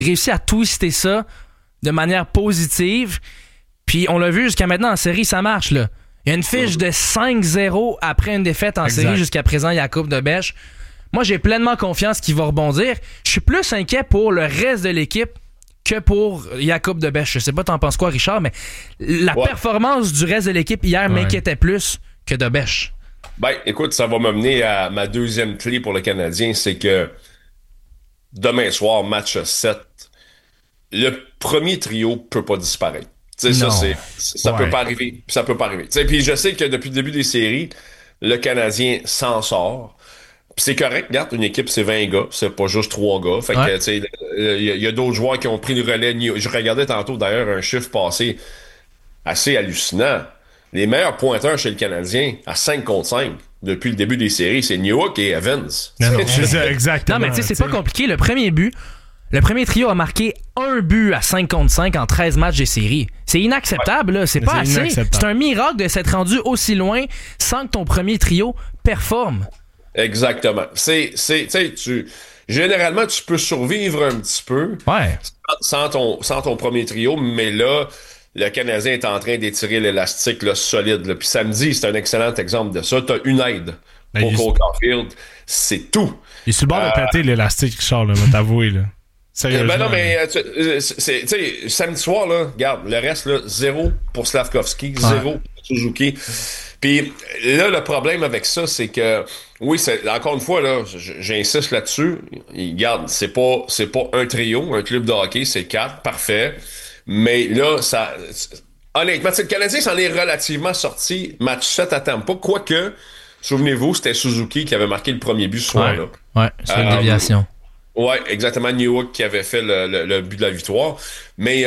réussi à twister ça de manière positive. Puis on l'a vu jusqu'à maintenant en série, ça marche, là. Il y a une fiche de 5-0 après une défaite en série jusqu'à présent, Jakub de Bech. Moi, j'ai pleinement confiance qu'il va rebondir. Je suis plus inquiet pour le reste de l'équipe que pour Jakub de Bech. Je sais pas t'en penses quoi, Richard, mais la performance du reste de l'équipe hier m'inquiétait plus que de Bech. Ben, écoute, ça va m'amener à ma deuxième clé pour le Canadien, c'est que demain soir, match 7, le premier trio peut pas disparaître. Ça peut pas arriver. Ça peut pas arriver. Puis je sais que depuis le début des séries, le Canadien s'en sort. Puis c'est correct, regarde, une équipe, c'est 20 gars, c'est pas juste 3 gars. Fait que, tu sais, il y a d'autres joueurs qui ont pris le relais. Je regardais tantôt, d'ailleurs, un chiffre passé assez hallucinant. Les meilleurs pointeurs chez le Canadien, à 5 contre 5, depuis le début des séries, c'est Newhook et Evans. Non, exactement. Non, mais tu sais, c'est pas compliqué. Le premier trio a marqué un but à 5 contre 5 en 13 matchs des séries. C'est inacceptable, là. C'est pas assez. C'est un miracle de s'être rendu aussi loin sans que ton premier trio performe. Exactement. Généralement, tu peux survivre un petit peu sans ton premier trio, mais là, le Canadien est en train d'étirer l'élastique là, solide. Là. Puis samedi, c'est un excellent exemple de ça. T'as une aide pour Cole Caulfield. C'est tout. Il est sur le bord de péter l'élastique, Richard, là, va t'avouer, là. Ben non, mais samedi soir, là, regarde, le reste, là, 0 pour Slavkovski, 0 pour Suzuki. Puis là, le problème avec ça, c'est que, oui, encore une fois, là, j'insiste là-dessus. Regarde, c'est pas un trio, un club de hockey, c'est 4, parfait. Mais là, honnêtement, le Canadien s'en est relativement sorti. Match 7 à Tampa, quoique, souvenez-vous, c'était Suzuki qui avait marqué le premier but ce soir-là. Ouais, sur une déviation. Ouais, exactement, Newhook qui avait fait le but de la victoire. Mais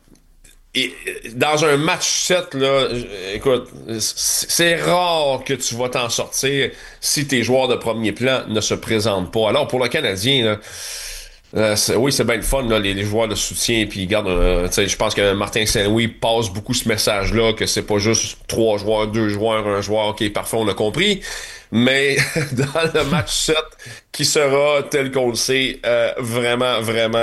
dans un match 7, là, écoute, c'est rare que tu vas t'en sortir si tes joueurs de premier plan ne se présentent pas. Alors, pour le Canadien, là, c'est bien le fun, là, les joueurs de soutien. Puis, regarde, je pense que Martin Saint-Louis passe beaucoup ce message-là, que c'est pas juste 3 joueurs, 2 joueurs, 1 joueur. OK, parfait, on l'a compris. Mais dans le match 7, qui sera, tel qu'on le sait, vraiment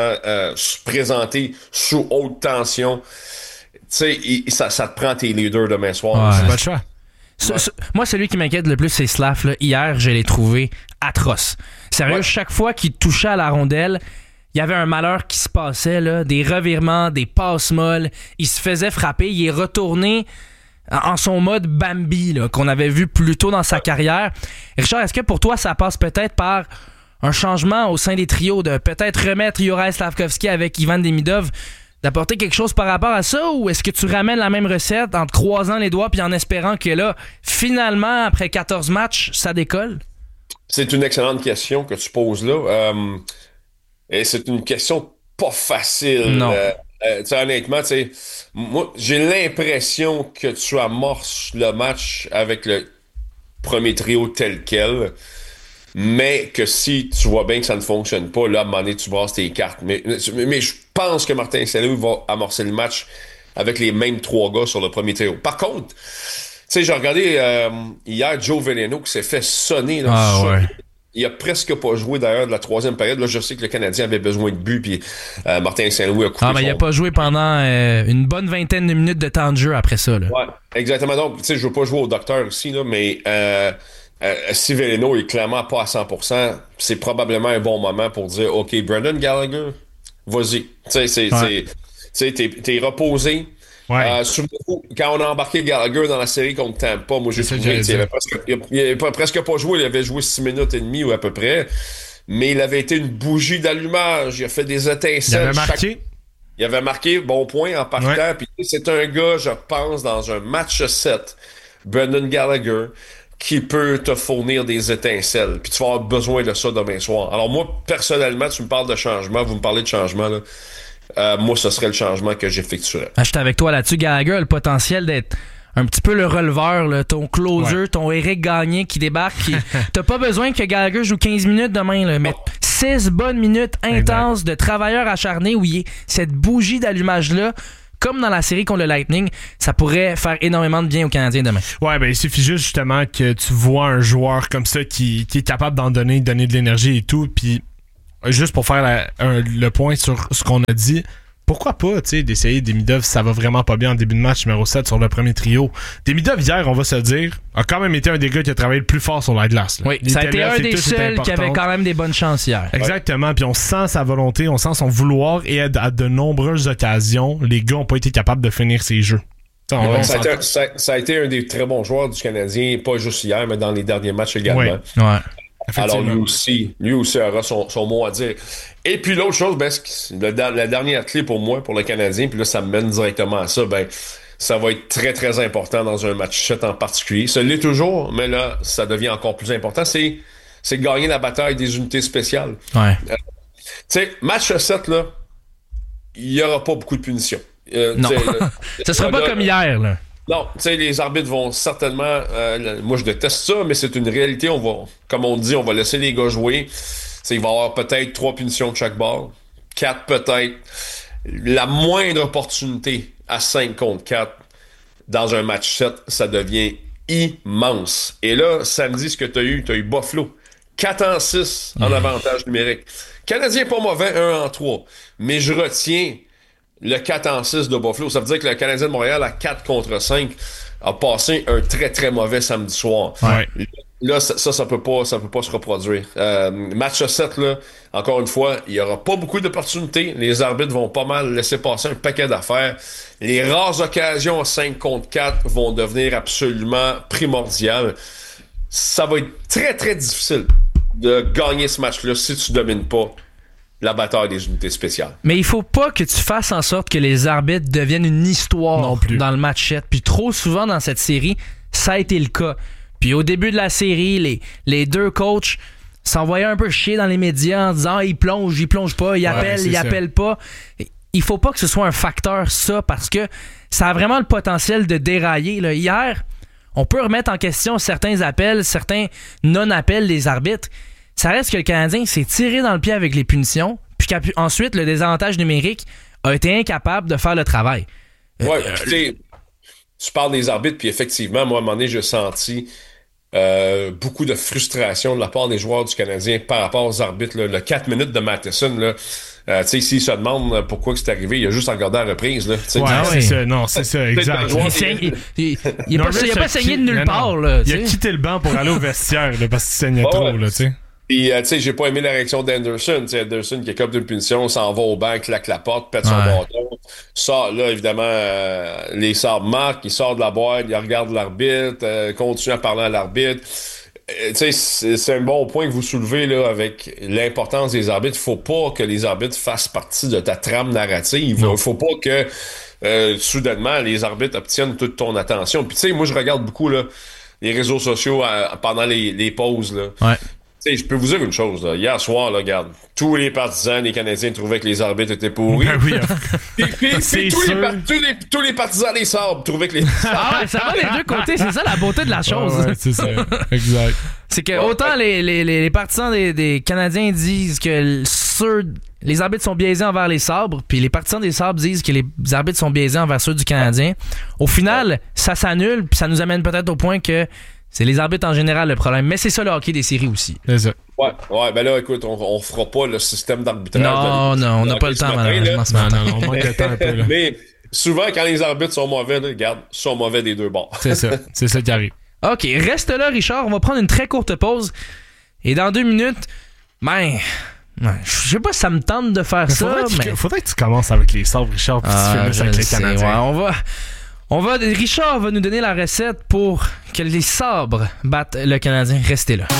présenté sous haute tension, tu sais, ça te prend tes leaders demain soir. C'est pas le choix. Moi, celui qui m'inquiète le plus, c'est Slav. Là. Hier, je l'ai trouvé atroce. Sérieux, chaque fois qu'il touchait à la rondelle, il y avait un malheur qui se passait, là, des revirements, des passes molles. Il se faisait frapper. Il est retourné en son mode Bambi, là, qu'on avait vu plus tôt dans sa carrière. Richard, est-ce que pour toi, ça passe peut-être par un changement au sein des trios, de peut-être remettre Juraj Slavkovski avec Ivan Demidov, d'apporter quelque chose par rapport à ça, ou est-ce que tu ramènes la même recette en te croisant les doigts puis en espérant que là, finalement, après 14 matchs, ça décolle? C'est une excellente question que tu poses là. Et c'est une question pas facile. Non. Honnêtement, moi, j'ai l'impression que tu amorces le match avec le premier trio tel quel, mais que si tu vois bien que ça ne fonctionne pas, là, à un moment donné, tu brasses tes cartes. Mais je pense que Martin Saint-Louis va amorcer le match avec les mêmes 3 gars sur le premier trio. Par contre, j'ai regardé hier Joe Veleno qui s'est fait sonner. Là, il a presque pas joué d'ailleurs de la 3e période. Là, je sais que le Canadien avait besoin de but, puis Martin Saint-Louis a coupé il a pas joué pendant une bonne vingtaine de minutes de temps de jeu après ça. Là. Ouais, exactement. Donc, je veux pas jouer au docteur aussi, là, mais si Veleno est clairement pas à 100%, c'est probablement un bon moment pour dire, OK, Brendan Gallagher, vas-y. T'es reposé. Ouais. Souvenez-vous, quand on a embarqué Gallagher dans la série contre Tampa, moi j'ai trouvé il avait presque pas joué, il avait joué 6 minutes et demie ou à peu près, mais il avait été une bougie d'allumage, il a fait des étincelles. Il avait marqué, bon point en partant, puis c'est un gars, je pense, dans un match 7, Brendan Gallagher, qui peut te fournir des étincelles, puis tu vas avoir besoin de ça demain soir. Alors moi, personnellement, tu me parles de changement, vous me parlez de changement, là. Moi, ce serait le changement que j'effectuerais. Je suis avec toi là-dessus. Gallagher a le potentiel d'être un petit peu le releveur, là, ton closer, ton Eric Gagné qui débarque. T'as pas besoin que Gallagher joue 15 minutes demain, là, mais 6 bonnes minutes intenses de travailleurs acharnés où il y a cette bougie d'allumage-là. Comme dans la série contre le Lightning, ça pourrait faire énormément de bien aux Canadiens demain. Ouais, il suffit juste justement que tu vois un joueur comme ça qui est capable d'en donner de l'énergie et tout, puis juste pour faire le point sur ce qu'on a dit, pourquoi pas, tu sais, d'essayer Demidov si ça va vraiment pas bien en début de match numéro 7 sur le premier trio. Demidov, hier, on va se dire, a quand même été un des gars qui a travaillé le plus fort sur la glace. Là. Oui, ça a été un des seuls qui avait quand même des bonnes chances hier. Exactement, puis on sent sa volonté, on sent son vouloir, et à de nombreuses occasions, les gars ont pas été capables de finir ces jeux. Ça a été un des très bons joueurs du Canadien, pas juste hier, mais dans les derniers matchs également. Oui. Ouais. Alors lui aussi aura son mot à dire. Et puis l'autre chose, la dernière clé pour moi, pour le Canadien, puis là ça me mène directement à ça, ça va être très très important dans un match 7 en particulier. Ça l'est toujours, mais là ça devient encore plus important, c'est gagner la bataille des unités spéciales. Ouais. Tu sais, match 7 là, il y aura pas beaucoup de punitions. Non, ce sera pas comme hier là. Non, tu sais, les arbitres vont certainement... moi, je déteste ça, mais c'est une réalité. Comme on dit, on va laisser les gars jouer. Il va y avoir peut-être 3 punitions de chaque bord. 4 peut-être. La moindre opportunité à 5 contre 4 dans un match 7, ça devient immense. Et là, samedi, ce que tu as eu Buffalo. 4-6 en avantage numérique. Canadien pas mauvais, 1-3. Mais je retiens... le 4-6 de Buffalo. Ça veut dire que le Canadien de Montréal, à 4 contre 5, a passé un très, très mauvais samedi soir. Ouais. Là, ça peut pas se reproduire. Match 7, là, encore une fois, il y aura pas beaucoup d'opportunités. Les arbitres vont pas mal laisser passer un paquet d'affaires. Les rares occasions à 5 contre 4 vont devenir absolument primordiales. Ça va être très, très difficile de gagner ce match-là si tu domines pas la bataille des unités spéciales. Mais il faut pas que tu fasses en sorte que les arbitres deviennent une histoire dans le match 7. Puis trop souvent dans cette série, ça a été le cas. Puis au début de la série, les deux coachs s'envoyaient un peu chier dans les médias en disant il plonge pas, il appelle pas. Il faut pas que ce soit un facteur, ça, parce que ça a vraiment le potentiel de dérailler. Là. Hier, on peut remettre en question certains appels, certains non-appels des arbitres. Ça reste que le Canadien s'est tiré dans le pied avec les punitions, puis qu'ensuite, le désavantage numérique a été incapable de faire le travail. Ouais, tu parles des arbitres, puis effectivement, moi, à un moment donné, j'ai senti beaucoup de frustration de la part des joueurs du Canadien par rapport aux arbitres. Là. Le 4 minutes de Matheson, là, tu sais, s'il se demande pourquoi c'est arrivé, il a juste regardé la reprise. Là, c'est ça, non, c'est ça, exact. Il a pas saigné de nulle part. Là, il a quitté le banc pour aller au vestiaire là, parce qu'il saignait trop, là, tu sais. Puis, tu sais, j'ai pas aimé la réaction d'Anderson. Tu sais, Anderson qui est comme d'une punition, s'en va au banc, claque la porte, pète son bâton. Sort, là, évidemment, les sabres marquent, il sort de la boîte, il regarde l'arbitre, continue à parler à l'arbitre. Tu sais, c'est un bon point que vous soulevez, là, avec l'importance des arbitres. Il faut pas que les arbitres fassent partie de ta trame narrative. Il faut pas que, soudainement, les arbitres obtiennent toute ton attention. Puis, tu sais, moi, je regarde beaucoup, là, les réseaux sociaux pendant les pauses, là. Ouais. Tu sais, je peux vous dire une chose, là. Hier soir, là, regarde, tous les partisans des Canadiens trouvaient que les arbitres étaient pourris. Ben oui, puis tous les partisans des Sabres trouvaient que les... Ah ouais, ça va des deux côtés, c'est ça la beauté de la chose. Ouais, c'est ça, exact. C'est que autant les partisans des Canadiens disent que les arbitres sont biaisés envers les Sabres, puis les partisans des Sabres disent que les arbitres sont biaisés envers ceux du Canadien. Au final, ça s'annule, puis ça nous amène peut-être au point que c'est les arbitres en général le problème. Mais c'est ça le hockey des séries aussi. C'est ça. Ouais, ben là, écoute, on fera pas le système d'arbitrage. Non, on n'a pas le temps, malheureusement. Non, on manque de temps un peu, là. Mais souvent, quand les arbitres sont mauvais, là, regarde, ils sont mauvais des deux bords. C'est ça qui arrive. OK, reste là, Richard. On va prendre une très courte pause. Et dans 2 minutes, je sais pas si ça me tente de faire ça, mais... Faudrait que tu commences avec les Sabres, Richard, puis tu finisses avec les Canadiens. Ouais, Richard va nous donner la recette pour que les Sabres battent le Canadien. Restez là.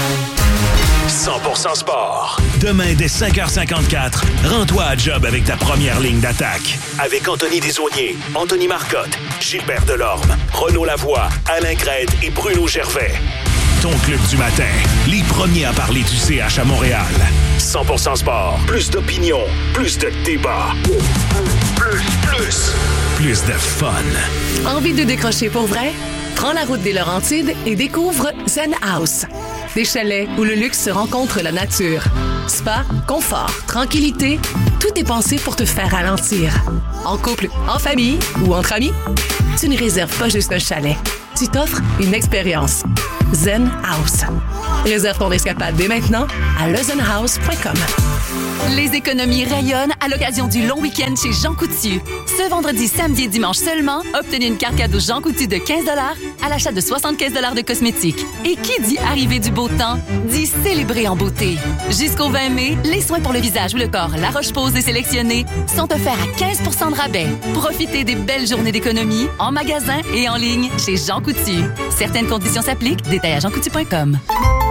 100% sport. Demain, dès 5h54, rends-toi à job avec ta première ligne d'attaque. Avec Anthony Desaulniers, Anthony Marcotte, Gilbert Delorme, Renaud Lavoie, Alain Crête et Bruno Gervais. Ton club du matin, les premiers à parler du CH à Montréal. 100% sport. Plus d'opinion, plus de débat. Plus de fun. Envie de décrocher pour vrai? Prends la route des Laurentides et découvre Zen House. Des chalets où le luxe se rencontre la nature. Spa, confort, tranquillité, tout est pensé pour te faire ralentir. En couple, en famille ou entre amis, tu ne réserves pas juste un chalet. Tu t'offres une expérience. Zen House. Réserve ton escapade dès maintenant à lezenhouse.com. Les économies rayonnent à l'occasion du long week-end chez Jean Coutu. Ce vendredi, samedi et dimanche seulement, obtenez une carte cadeau Jean Coutu de 15 $ à l'achat de 75 $ de cosmétiques. Et qui dit arrivée du beau temps, dit célébrer en beauté. Jusqu'au 20 mai, les soins pour le visage ou le corps La Roche-Posay sélectionnés sont offerts à 15 % de rabais. Profitez des belles journées d'économie en magasin et en ligne chez Jean Coutu. Certaines conditions s'appliquent. Détails à jeancoutu.com.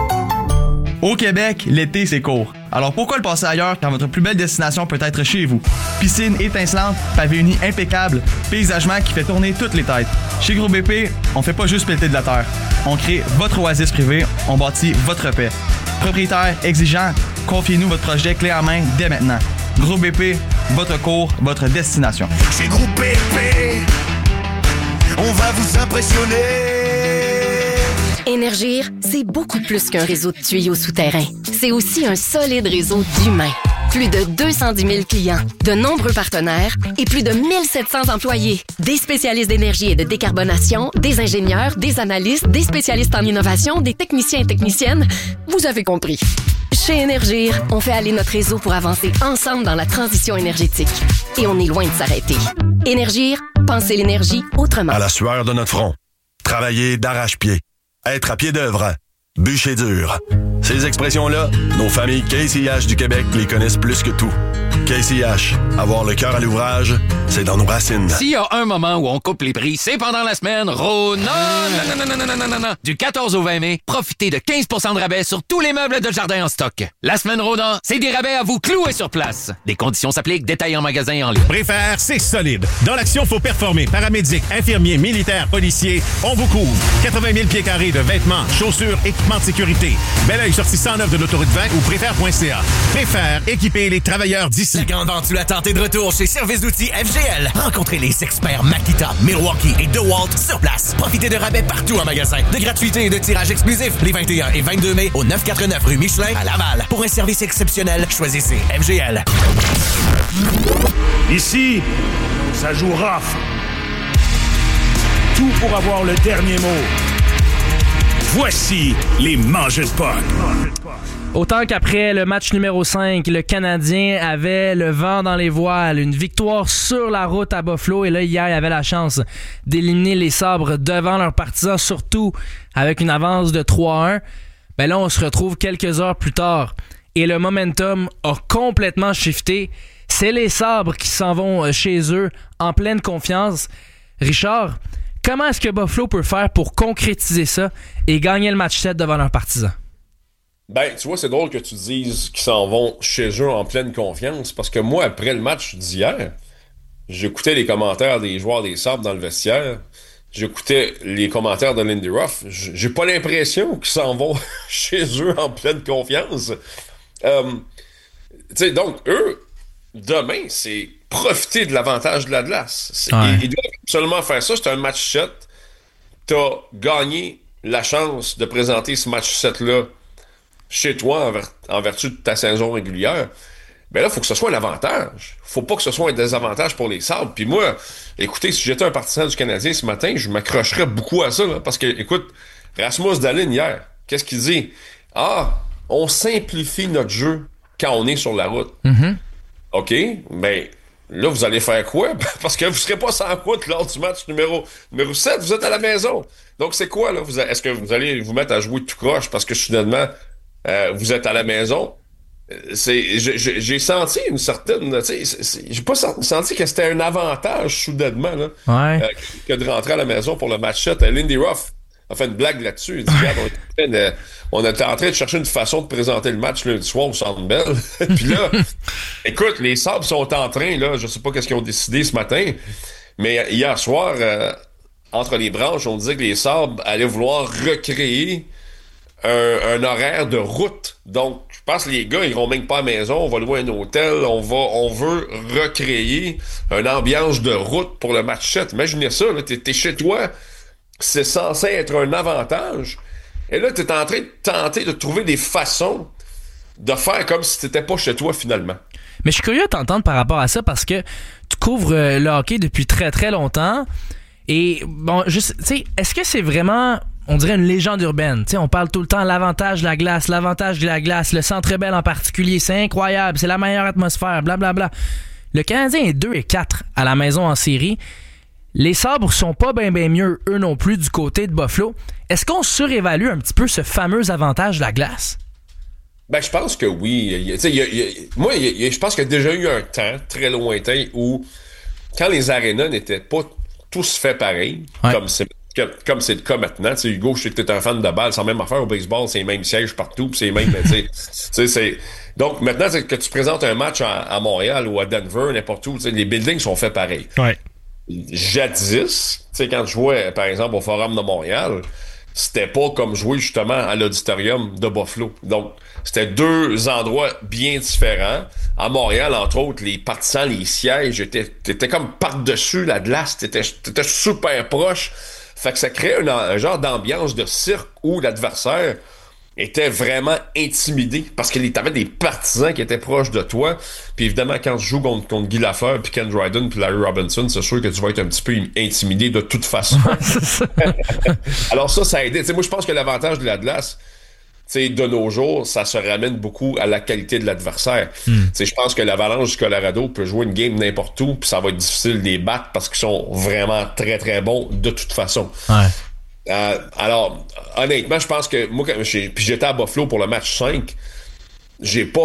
Au Québec, l'été, c'est court. Alors pourquoi le passer ailleurs quand votre plus belle destination peut être chez vous? Piscine étincelante, pavé uni impeccable, paysagement qui fait tourner toutes les têtes. Chez Groupe BP, on fait pas juste pelleter de la terre. On crée votre oasis privée, on bâtit votre paix. Propriétaire exigeant, confiez-nous votre projet clé en main dès maintenant. Groupe BP, votre cours, votre destination. Chez Groupe BP, on va vous impressionner. Énergir, c'est beaucoup plus qu'un réseau de tuyaux souterrains. C'est aussi un solide réseau d'humains. Plus de 210 000 clients, de nombreux partenaires et plus de 1700 employés. Des spécialistes d'énergie et de décarbonation, des ingénieurs, des analystes, des spécialistes en innovation, des techniciens et techniciennes. Vous avez compris. Chez Énergir, on fait aller notre réseau pour avancer ensemble dans la transition énergétique. Et on est loin de s'arrêter. Énergir, pensez l'énergie autrement. À la sueur de notre front, travailler d'arrache-pied. Être à pied d'œuvre, bûcher dur. Ces expressions-là, nos familles KCH du Québec les connaissent plus que tout. KCH, avoir le cœur à l'ouvrage, c'est dans nos racines. S'il y a un moment où on coupe les prix, c'est pendant la semaine Rona. Non. Du 14 au 20 mai, profitez de 15 % de rabais sur tous les meubles de jardin en stock. La semaine Rona, c'est des rabais à vous clouer sur place. Des conditions s'appliquent, détails en magasin et en ligne. Préfère, c'est solide. Dans l'action, faut performer. Paramédics, infirmiers, militaires, policiers, on vous couvre. 80 000 pieds carrés de vêtements, chaussures, équipements de sécurité. Bel-Oeil, sortie 109 de l'autoroute 20 ou préfère.ca. Préfère, équiper les travailleurs d'ici. La grande vente à tenter de retour chez Service d'outils FGL. Rencontrez les experts Makita, Milwaukee et DeWalt sur place. Profitez de rabais partout en magasin, de gratuité et de tirage exclusif les 21 et 22 mai au 949 rue Michelin à Laval. Pour un service exceptionnel, choisissez FGL. Ici, ça joue rough. Tout pour avoir le dernier mot. Voici les mangeurs de potes. Autant qu'après le match numéro 5, le Canadien avait le vent dans les voiles, une victoire sur la route à Buffalo, et là hier il avait la chance d'éliminer les Sabres devant leurs partisans, surtout avec une avance de 3-1. Ben là on se retrouve quelques heures plus tard et le momentum a complètement shifté. C'est les Sabres qui s'en vont chez eux en pleine confiance. Richard, comment est-ce que Buffalo peut faire pour concrétiser ça et gagner le match 7 devant leurs partisans? Ben, tu vois, c'est drôle que tu dises qu'ils s'en vont chez eux en pleine confiance, parce que moi, après le match d'hier, j'écoutais les commentaires des joueurs des Sabres dans le vestiaire, j'écoutais les commentaires de Lindy Ruff, j'ai pas l'impression qu'ils s'en vont chez eux en pleine confiance. Tu sais, donc, eux, demain, c'est profiter de l'avantage de la glace. Ils doivent absolument faire ça, c'est un match 7. T'as gagné la chance de présenter ce match 7-là chez toi en vertu de ta saison régulière, ben là, il faut que ce soit un avantage. Faut pas que ce soit un désavantage pour les Sabres. Puis moi, écoutez, si j'étais un partisan du Canadien ce matin, je m'accrocherais beaucoup à ça, là, parce que, écoute, Rasmus Dahlin hier, qu'est-ce qu'il dit? On simplifie notre jeu quand on est sur la route. Mm-hmm. OK, ben là, vous allez faire quoi? Parce que vous serez pas sans route lors du match numéro 7, vous êtes à la maison. Donc, c'est quoi, là? Est-ce que vous allez vous mettre à jouer tout croche parce que soudainement, vous êtes à la maison? J'ai senti une certaine... J'ai pas senti que c'était un avantage, soudainement, là, que de rentrer à la maison pour le match 7. Lindy Ruff a fait une blague là-dessus. Il dit, regarde, on était en train de chercher une façon de présenter le match lundi soir au Centre Bell. Puis là, écoute, les Sabres sont en train, là, je sais pas qu'est-ce qu'ils ont décidé ce matin, mais hier soir, entre les branches, on disait que les Sabres allaient vouloir recréer un horaire de route. Donc, je pense que les gars, ils iront même pas à la maison, on va louer un hôtel, on veut recréer une ambiance de route pour le match 7. Imaginez ça, là, t'es chez toi, c'est censé être un avantage. Et là, t'es en train de tenter de trouver des façons de faire comme si t'étais pas chez toi, finalement. Mais je suis curieux de t'entendre par rapport à ça, parce que tu couvres le hockey depuis très, très longtemps. Et bon, juste, tu sais, est-ce que c'est vraiment on dirait une légende urbaine. T'sais, on parle tout le temps l'avantage de la glace, le Centre Bell en particulier, c'est incroyable, c'est la meilleure atmosphère, blablabla. Le Canadien est 2-4 à la maison en série. Les Sabres sont pas bien mieux, eux non plus, du côté de Buffalo. Est-ce qu'on surévalue un petit peu ce fameux avantage de la glace? Ben, je pense que oui. Je pense qu'il y a déjà eu un temps très lointain où, quand les arénas n'étaient pas tous faits pareil, comme c'est le cas maintenant. Tu sais, Hugo, je sais que t'es un fan de balle, c'est la même affaire au baseball, c'est les mêmes sièges partout, pis c'est les mêmes, Donc, maintenant, que tu présentes un match à Montréal ou à Denver, n'importe où, les buildings sont faits pareil. Ouais. Jadis, tu sais, quand je jouais, par exemple, au Forum de Montréal, c'était pas comme jouer justement à l'auditorium de Buffalo. Donc, c'était deux endroits bien différents. À Montréal, entre autres, les partisans, les sièges, t'étais comme par-dessus la glace, t'étais super proche. Fait que ça créait un genre d'ambiance de cirque où l'adversaire était vraiment intimidé parce que t'avais des partisans qui étaient proches de toi. Puis évidemment, quand tu joues contre Guy Lafleur, puis Ken Dryden, puis Larry Robinson, c'est sûr que tu vas être un petit peu intimidé de toute façon. Alors ça a aidé. T'sais, moi, je pense que l'avantage de la glace, de nos jours, ça se ramène beaucoup à la qualité de l'adversaire. Je pense que l'Avalanche du Colorado peut jouer une game n'importe où, puis ça va être difficile de les battre parce qu'ils sont vraiment très, très bons de toute façon. Ouais. Alors, honnêtement, je pense que moi, puis j'étais à Buffalo pour le match 5, j'ai pas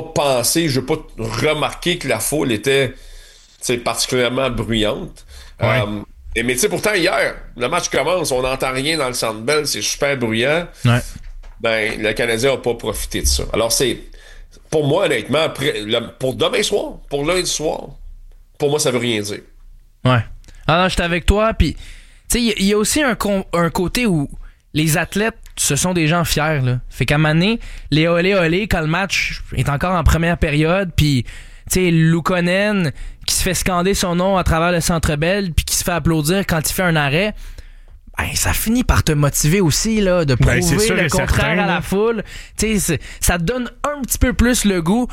remarqué que la foule était particulièrement bruyante. Ouais. Mais tu sais, pourtant, hier, le match commence, on n'entend rien dans le Centre Bell, c'est super bruyant. Ouais. Ben, le Canadien n'a pas profité de ça. Alors, pour moi, honnêtement, pour demain soir, pour lundi soir, pour moi, ça veut rien dire. Ouais. Ah non, j'étais avec toi, puis, tu sais, il y a aussi un côté où les athlètes, ce sont des gens fiers, là. Fait qu'à un moment donné, les olé, quand le match est encore en première période, puis, tu sais, Luukkonen, qui se fait scander son nom à travers le Centre Bell, puis qui se fait applaudir quand il fait un arrêt, ben, ça finit par te motiver aussi là, de prouver le contraire à la foule. Ça te donne un petit peu plus le goût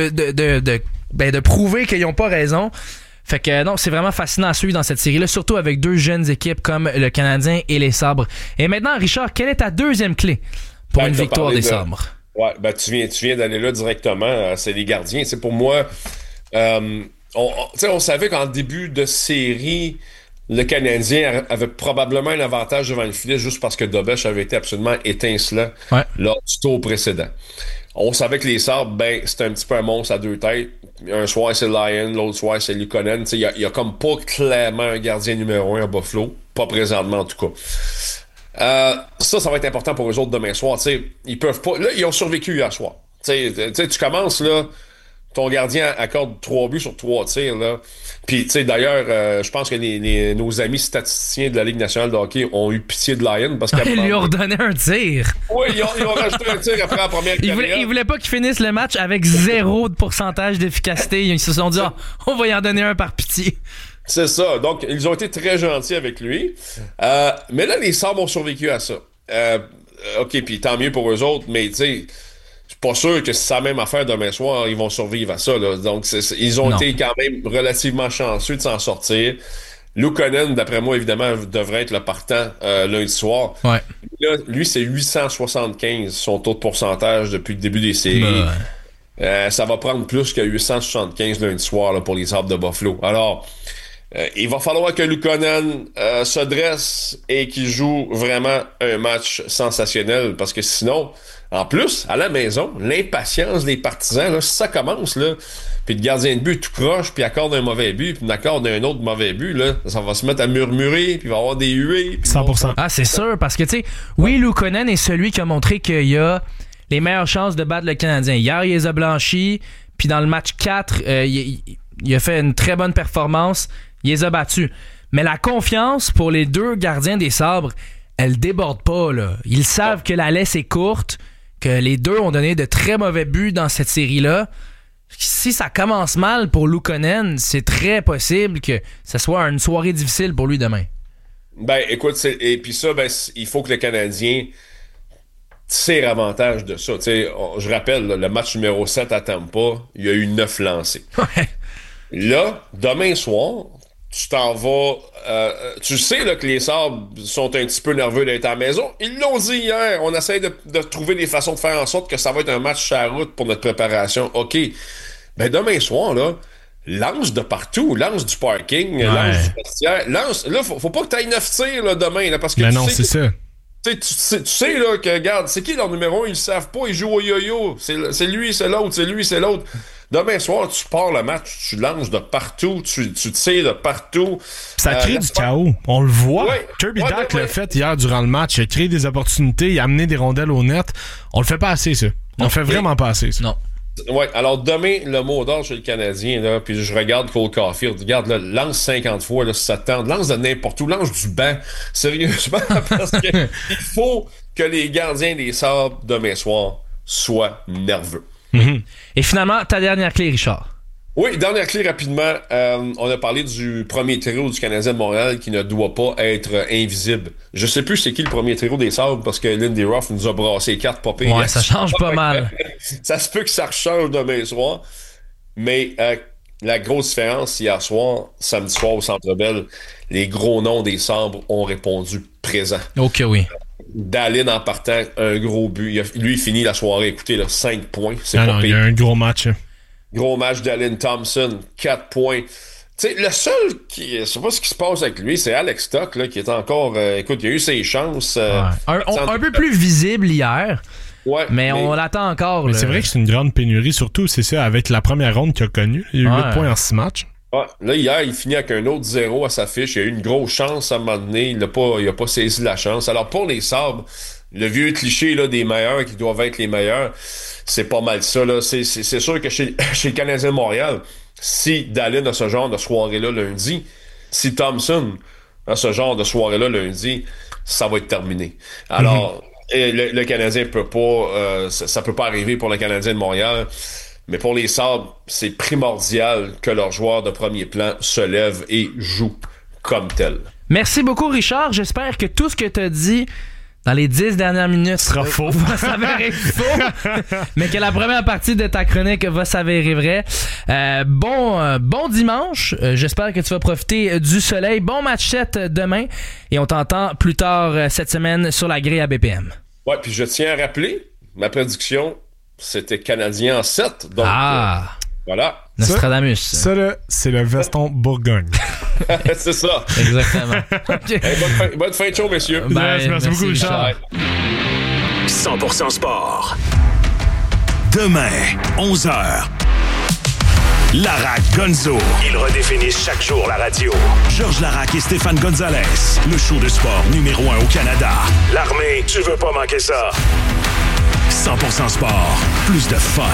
de prouver qu'ils n'ont pas raison. Fait que non, c'est vraiment fascinant à suivre dans cette série-là, surtout avec deux jeunes équipes comme le Canadien et les Sabres. Et maintenant, Richard, quelle est ta deuxième clé pour une victoire des Sabres? Ouais, ben tu viens d'aller là directement. C'est les gardiens. C'est pour moi, on savait qu'en début de série, le Canadien avait probablement un avantage devant le filet juste parce que Dobech avait été absolument étincelant lors du tour précédent. On savait que les Sabres, ben, c'était un petit peu un monstre à deux têtes. Un soir, c'est Lyon, l'autre soir, c'est Luukkonen. Il y a comme pas clairement un gardien numéro 1 à Buffalo. Pas présentement, en tout cas. Ça va être important pour eux autres demain soir. Ils peuvent pas... Là, ils ont survécu hier soir. Tu commences, là... Ton gardien accorde 3 buts sur 3 tirs, là. Puis, tu sais, d'ailleurs, je pense que nos amis statisticiens de la Ligue nationale de hockey ont eu pitié de Lyon parce qu'ils lui ont redonné un tir. Oui, ils ont rajouté un tir après la première période. Ils voulaient pas qu'il finisse le match avec 0 de pourcentage d'efficacité. Ils se sont dit, on va y en donner un par pitié. C'est ça. Donc, ils ont été très gentils avec lui. Mais là, les Sabres ont survécu à ça. OK, puis tant mieux pour eux autres, mais tu sais... Je suis pas sûr que c'est la même affaire demain soir, ils vont survivre à ça. Là. Donc, ils ont été quand même relativement chanceux de s'en sortir. Luukkonen, d'après moi, évidemment, devrait être le partant lundi soir. Ouais. Là, lui, c'est 875, son taux de pourcentage depuis le début des séries. Ça va prendre plus que 875 lundi soir là, pour les Sabres de Buffalo. Alors, il va falloir que Luukkonen se dresse et qu'il joue vraiment un match sensationnel parce que sinon... En plus, à la maison, l'impatience des partisans, là, si ça commence, là, puis le gardien de but tout croche, puis accorde un mauvais but, puis accorde un autre mauvais but, là, ça va se mettre à murmurer, puis il va y avoir des huées. 100%. Ah, c'est sûr, parce que, tu sais, oui, Luukkonen est celui qui a montré qu'il y a les meilleures chances de battre le Canadien. Hier, il les a blanchis, puis dans le match 4, il a fait une très bonne performance, il les a battus. Mais la confiance pour les deux gardiens des Sabres, elle déborde pas, là. Ils savent que la laisse est courte, que les deux ont donné de très mauvais buts dans cette série-là. Si ça commence mal pour Luukkonen, c'est très possible que ce soit une soirée difficile pour lui demain. Ben, écoute, et puis ça, ben, il faut que le Canadien tire avantage de ça. Je rappelle, là, le match numéro 7 à Tampa, il y a eu 9 lancés. Ouais. Là, demain soir, tu t'en vas... tu sais là, que les Sabres sont un petit peu nerveux d'être à la maison. Ils l'ont dit hier. On essaie de trouver des façons de faire en sorte que ça va être un match sur la route pour notre préparation. OK. Ben demain soir, là, lance de partout. Lance du parking, lance du vestiaire. Lance... Là, faut pas que tu ailles 9 tirs là, demain. Là, parce que mais non, c'est ça. Tu sais là, que, regarde, c'est qui leur numéro 1? Ils le savent pas. Ils jouent au yo-yo. C'est lui, c'est l'autre. C'est lui, c'est l'autre. Demain soir, tu pars le match, tu lances de partout, tu tires de partout. Ça crée du chaos. On le voit. Kirby Dach l'a fait hier durant le match. Il a créé des opportunités, il a amené des rondelles au net. On le fait pas assez, ça. On le fait vraiment pas assez, ça. Non. Ouais, alors demain, le mot d'ordre chez le Canadien, là, puis je regarde Cole Caulfield, regarde, là, lance 50 fois, là, si ça te tente, lance de n'importe où, lance du banc, sérieusement, parce que il faut que les gardiens des Sabres, demain soir, soient nerveux. Mm-hmm. Et finalement, ta dernière clé, Richard. Oui, dernière clé rapidement. On a parlé du premier trio du Canadien de Montréal qui ne doit pas être invisible. Je sais plus c'est qui le premier trio des Sabres parce que Lindy Ruff nous a brassé 4 popées. Ouais, ça change pas mal. Ça se peut que ça rechange demain soir. Mais la grosse différence hier soir, samedi soir au Centre Bell, les gros noms des Sabres ont répondu présent. OK, oui. Dallin en partant, un gros but. Lui, il finit la soirée, écoutez, là, 5 points. C'est pas il y a un gros match. Gros match d'Allen Thompson, 4 points. Tu sais, le seul qui... Je sais pas ce qui se passe avec lui, c'est Alex Tuch, là, qui est encore... écoute, il a eu ses chances. Un peu plus visible hier. Ouais, mais on l'attend encore. Mais c'est vrai que c'est une grande pénurie, surtout, c'est ça, avec la première ronde qu'il a connue. Il y a eu 8 points en 6 matchs. Ouais. Là, hier, il finit avec un autre 0 à sa fiche. Il a eu une grosse chance à un moment donné. Il a pas saisi la chance. Alors, pour les Sabres, le vieux cliché là, des meilleurs qui doivent être les meilleurs, c'est pas mal ça. Là. C'est sûr que chez le Canadien de Montréal, si Dallin a ce genre de soirée-là lundi, si Thompson a ce genre de soirée-là lundi, ça va être terminé. Alors, le Canadien peut pas... ça peut pas arriver pour le Canadien de Montréal. Mais pour les Sabres, c'est primordial que leurs joueurs de premier plan se lèvent et jouent comme tel. Merci beaucoup, Richard. J'espère que tout ce que tu as dit dans les 10 dernières minutes sera faux. Va s'avérer faux, mais que la première partie de ta chronique va s'avérer vraie. Bon dimanche. J'espère que tu vas profiter du soleil. Bon match 7 demain. Et on t'entend plus tard cette semaine sur la grille à BPM. Ouais, puis je tiens à rappeler, ma prédiction, c'était Canadien en 7. Donc, voilà. Nostradamus. Ça, là, c'est le veston Bourgogne. C'est ça. Exactement. Hey, bonne fin de show, messieurs. Merci beaucoup, Richard. 100% sport. Demain, 11h. Larac Gonzo. Ils redéfinissent chaque jour la radio. Georges Larac et Stéphane Gonzalez. Le show de sport numéro 1 au Canada. L'armée, tu veux pas manquer ça. 100% sport. Plus de fun.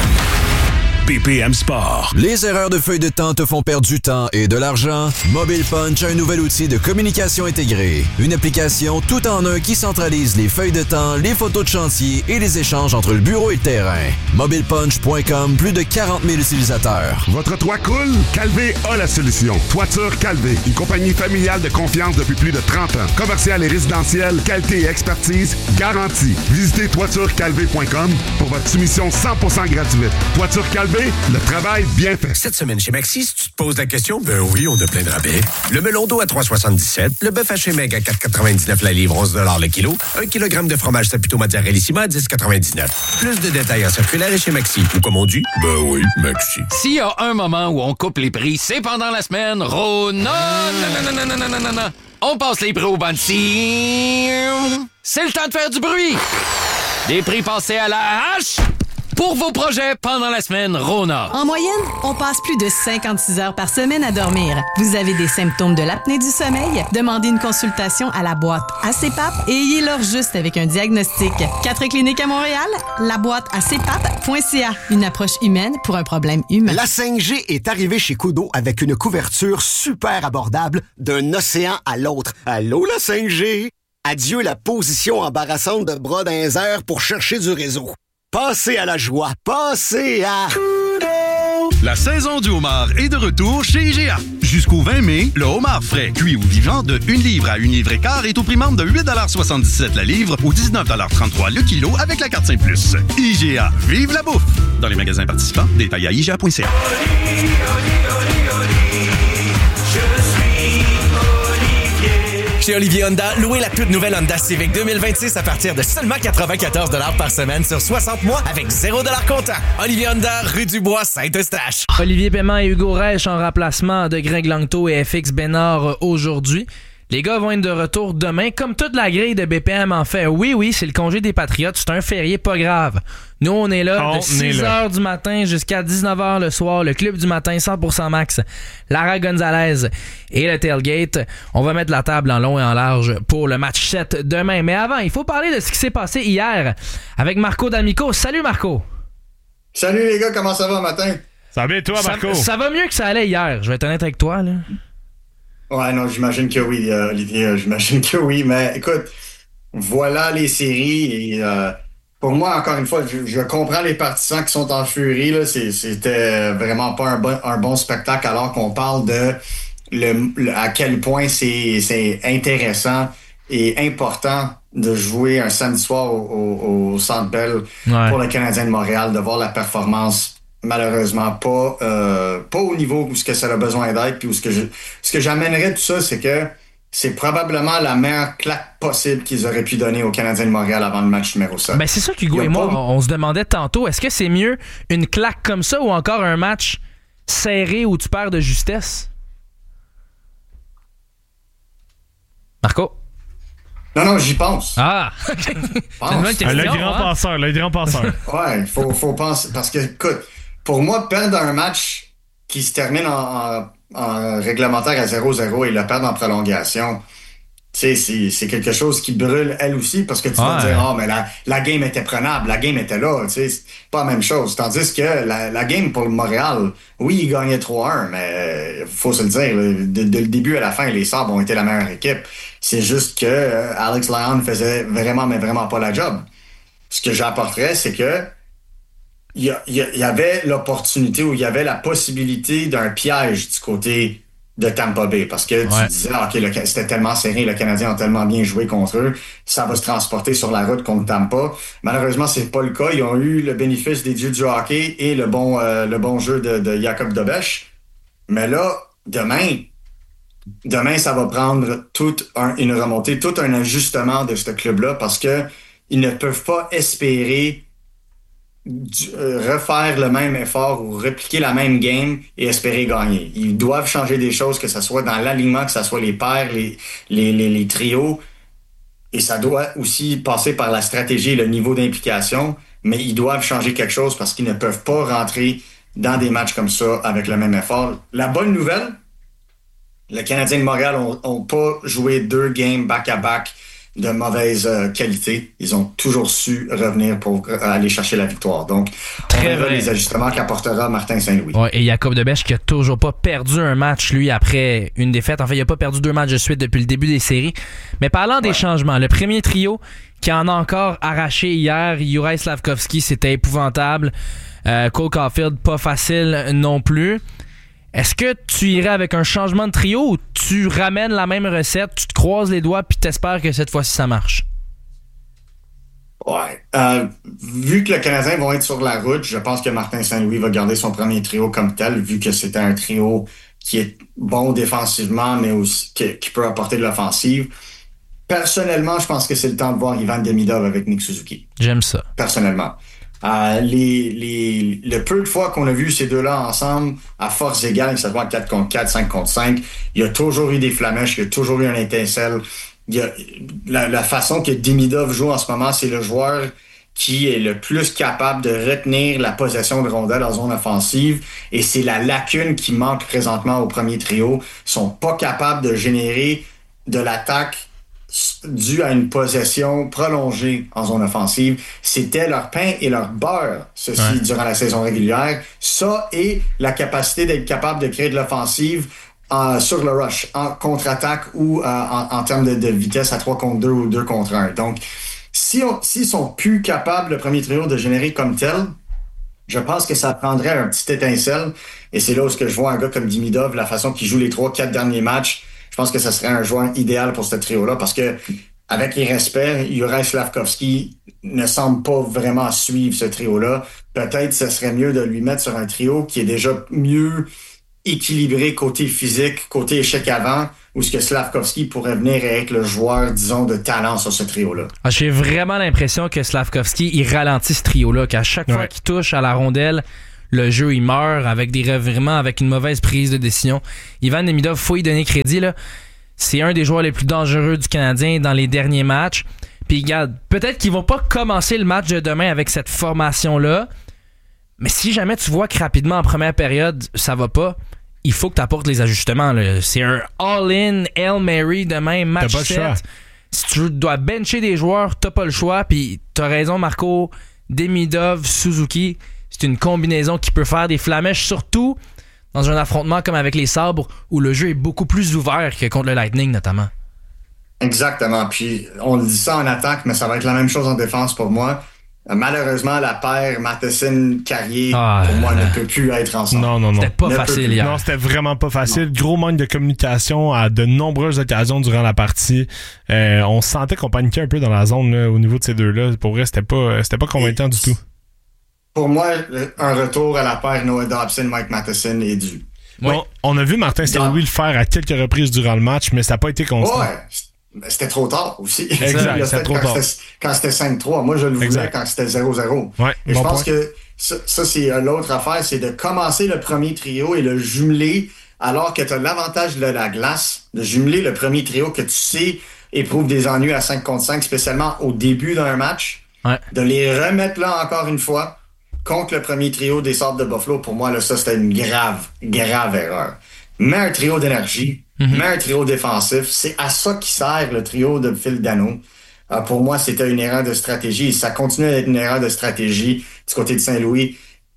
BPM Sport. Les erreurs de feuille de temps te font perdre du temps et de l'argent? Mobile Punch a un nouvel outil de communication intégrée. Une application tout en un qui centralise les feuilles de temps, les photos de chantier et les échanges entre le bureau et le terrain. MobilePunch.com, plus de 40 000 utilisateurs. Votre toit coule? Calvé a la solution. Toiture Calvé, une compagnie familiale de confiance depuis plus de 30 ans. Commercial et résidentiel, qualité et expertise garantie. Visitez toiturecalvé.com pour votre soumission 100% gratuite. Toiture Calvé, le travail bien fait. Cette semaine chez Maxi, si tu te poses la question, ben oui, on a plein de rabais. Le melon d'eau à 3,77, le bœuf haché maigre à 4,99 la livre, 11 $ le kilo, 1 kg de fromage Saputo Mozzarella à 10,99. Plus de détails en circulaire et chez Maxi. Ou comme on dit, ben oui, Maxi. S'il y a un moment où on coupe les prix, c'est pendant la semaine Rona. Non. On passe les prix au Bansi. C'est le temps de faire du bruit. Des prix passés à la hache. Pour vos projets pendant la semaine Rona. En moyenne, on passe plus de 56 heures par semaine à dormir. Vous avez des symptômes de l'apnée du sommeil? Demandez une consultation à la boîte ACPAP et ayez l'heure juste avec un diagnostic. 4 cliniques à Montréal, la boîte acpap.ca. Une approche humaine pour un problème humain. La 5G est arrivée chez Kudo avec une couverture super abordable d'un océan à l'autre. Allô, la 5G? Adieu la position embarrassante de bras dans les airs pour chercher du réseau. Passez à la joie, passez à... La saison du homard est de retour chez IGA. Jusqu'au 20 mai, le homard frais, cuit ou vivant de 1 livre à 1 livre et quart est au prix membre de 8,77 la livre ou 19,33 le kilo avec la carte Saint Plus. IGA, vive la bouffe! Dans les magasins participants, détails à IGA.ca. Je suis Chez Olivier Honda, louez la toute nouvelle Honda Civic 2026 à partir de seulement 94 $ par semaine sur 60 mois avec 0 $ comptant. Olivier Honda, rue du Bois, Saint-Eustache. Olivier Paiement et Hugo Rèche en remplacement de Greg Langto et FX Bénard aujourd'hui. Les gars vont être de retour demain, comme toute la grille de BPM en fait. Oui, c'est le congé des Patriotes, c'est un férié pas grave. Nous, on est là de 6h du matin jusqu'à 19h le soir. Le club du matin, 100% max. Lara Gonzalez et le tailgate. On va mettre la table en long et en large pour le match 7 demain. Mais avant, il faut parler de ce qui s'est passé hier avec Marco D'Amico. Salut Marco! Salut les gars, comment ça va matin? Ça va bien toi, Marco? Ça va mieux que ça allait hier, je vais être honnête avec toi, là. Ouais, non, j'imagine que oui, Olivier, j'imagine que oui, mais écoute, voilà les séries et pour moi, encore une fois, je comprends les partisans qui sont en furie, là, c'était vraiment pas un bon spectacle alors qu'on parle de à quel point c'est intéressant et important de jouer un samedi soir au Centre Bell pour le Canadien de Montréal, de voir la performance malheureusement pas au niveau où ce que ça a besoin d'être, puis ce que j'amènerais tout ça, c'est que c'est probablement la meilleure claque possible qu'ils auraient pu donner aux Canadiens de Montréal avant le match numéro 7. Ben c'est ça qu'Hugo et moi, on se demandait tantôt, est-ce que c'est mieux une claque comme ça ou encore un match serré où tu perds de justesse? Marco? Non, j'y pense. Ah! Le grand penseur. Ouais, faut penser, parce que, écoute, pour moi, perdre un match qui se termine en réglementaire à 0-0 et le perdre en prolongation, tu sais, c'est quelque chose qui brûle elle aussi, parce que tu vas dire, mais la game était prenable, la game était là, tu sais, c'est pas la même chose. Tandis que la game pour le Montréal, oui, il gagnait 3-1, mais faut se le dire, de le début à la fin, les Sabres ont été la meilleure équipe. C'est juste que Alex Lyon faisait vraiment pas la job. Ce que j'apporterais, c'est que il y avait l'opportunité ou il y avait la possibilité d'un piège du côté de Tampa Bay, parce que tu disais, OK, c'était tellement serré, le Canadien a tellement bien joué contre eux, ça va se transporter sur la route contre Tampa. Malheureusement, c'est pas le cas. Ils ont eu le bénéfice des dieux du hockey et le bon jeu de Jakub Dobeš. Mais là, demain, ça va prendre toute une remontée, tout un ajustement de ce club-là, parce que ils ne peuvent pas espérer refaire le même effort ou répliquer la même game et espérer gagner. Ils doivent changer des choses, que ce soit dans l'alignement, que ce soit les paires, les trios, et ça doit aussi passer par la stratégie et le niveau d'implication, mais ils doivent changer quelque chose parce qu'ils ne peuvent pas rentrer dans des matchs comme ça avec le même effort. La bonne nouvelle, les Canadiens de Montréal ont pas joué 2 games back-à-back de mauvaise qualité. Ils ont toujours su revenir pour aller chercher la victoire. Donc, on verra les ajustements qu'apportera Martin Saint-Louis. Ouais, et Jakub Dobeš qui a toujours pas perdu un match, lui, après une défaite. En fait, il a pas perdu 2 matchs de suite depuis le début des séries. Mais parlant des changements, le premier trio qui en a encore arraché hier, Juraj Slafkovský, c'était épouvantable. Cole Caulfield, pas facile non plus. Est-ce que tu irais avec un changement de trio ou tu ramènes la même recette, tu te croises les doigts puis t'espères que cette fois-ci ça marche? Ouais. Vu que les Canadiens vont être sur la route, je pense que Martin Saint-Louis va garder son premier trio comme tel, vu que c'était un trio qui est bon défensivement, mais aussi qui peut apporter de l'offensive. Personnellement, je pense que c'est le temps de voir Ivan Demidov avec Nick Suzuki. J'aime ça. Personnellement. Le peu de fois qu'on a vu ces deux-là ensemble, à force égale, que ce soit 4 contre 4, 5 contre 5, il y a toujours eu des flamèches, il y a toujours eu un étincelle. Il y a, la façon que Demidov joue en ce moment, c'est le joueur qui est le plus capable de retenir la possession de rondelle en zone offensive, et c'est la lacune qui manque présentement au premier trio. Ils sont pas capables de générer de l'attaque dû à une possession prolongée en zone offensive. C'était leur pain et leur beurre, ceci, durant la saison régulière. Ça et la capacité d'être capable de créer de l'offensive sur le rush, en contre-attaque ou en termes de vitesse à 3 contre 2 ou 2 contre 1. Donc, s'ils sont plus capables, le premier trio, de générer comme tel, je pense que ça prendrait un petit étincelle. Et c'est là où je vois un gars comme Demidov, la façon qu'il joue les 3-4 derniers matchs, je pense que ça serait un joueur idéal pour ce trio-là, parce que, avec les respects, Juraj Slafkovský ne semble pas vraiment suivre ce trio-là. Peut-être ce serait mieux de lui mettre sur un trio qui est déjà mieux équilibré côté physique, côté échec avant, ou est-ce que Slavkovski pourrait venir et être le joueur, disons, de talent sur ce trio-là? J'ai vraiment l'impression que Slavkovski, il ralentit ce trio-là, qu'à chaque fois qu'il touche à la rondelle, le jeu, il meurt avec des revirements, avec une mauvaise prise de décision. Ivan Demidov, faut y donner crédit, là. C'est un des joueurs les plus dangereux du Canadien dans les derniers matchs. Puis regarde, peut-être qu'ils vont pas commencer le match de demain avec cette formation-là, mais si jamais tu vois que rapidement en première période, ça va pas, il faut que tu apportes les ajustements. Là. C'est un all-in, Hail Mary demain, match 7. Si tu dois bencher des joueurs, t'as pas le choix. Puis t'as raison, Marco, Demidov, Suzuki, c'est une combinaison qui peut faire des flamèches, surtout dans un affrontement comme avec les Sabres, où le jeu est beaucoup plus ouvert que contre le Lightning, notamment. Exactement. Puis on le dit ça en attaque, mais ça va être la même chose en défense pour moi. Malheureusement, la paire Matheson-Carrier, pour moi, ne peut plus être ensemble. Non. C'était pas facile hier. Non, c'était vraiment pas facile. Non. Gros manque de communication à de nombreuses occasions durant la partie. On sentait qu'on paniquait un peu dans la zone là, au niveau de ces deux-là. Pour vrai, c'était pas convaincant du tout. Pour moi, un retour à la paire Noah Dobson-Mike Matheson est dû. Oui. On a vu Martin Saint-Louis le faire à quelques reprises durant le match, mais ça n'a pas été constant. Ouais. C'était trop tard aussi. Exact, c'était trop tard. Quand c'était 5-3, moi je le voulais quand c'était 0-0. Ouais, et je pense que ça c'est l'autre affaire, c'est de commencer le premier trio et le jumeler alors que tu as l'avantage de la glace, de jumeler le premier trio que tu sais éprouve des ennuis à 5 contre 5, spécialement au début d'un match. Ouais. De les remettre là encore une fois contre le premier trio des Sabres de Buffalo, pour moi, là, ça c'était une grave erreur. Mets un trio d'énergie, mets un trio défensif. C'est à ça qui sert le trio de Phil Danault. Pour moi, c'était une erreur de stratégie et ça continue d'être une erreur de stratégie du côté de Saint-Louis.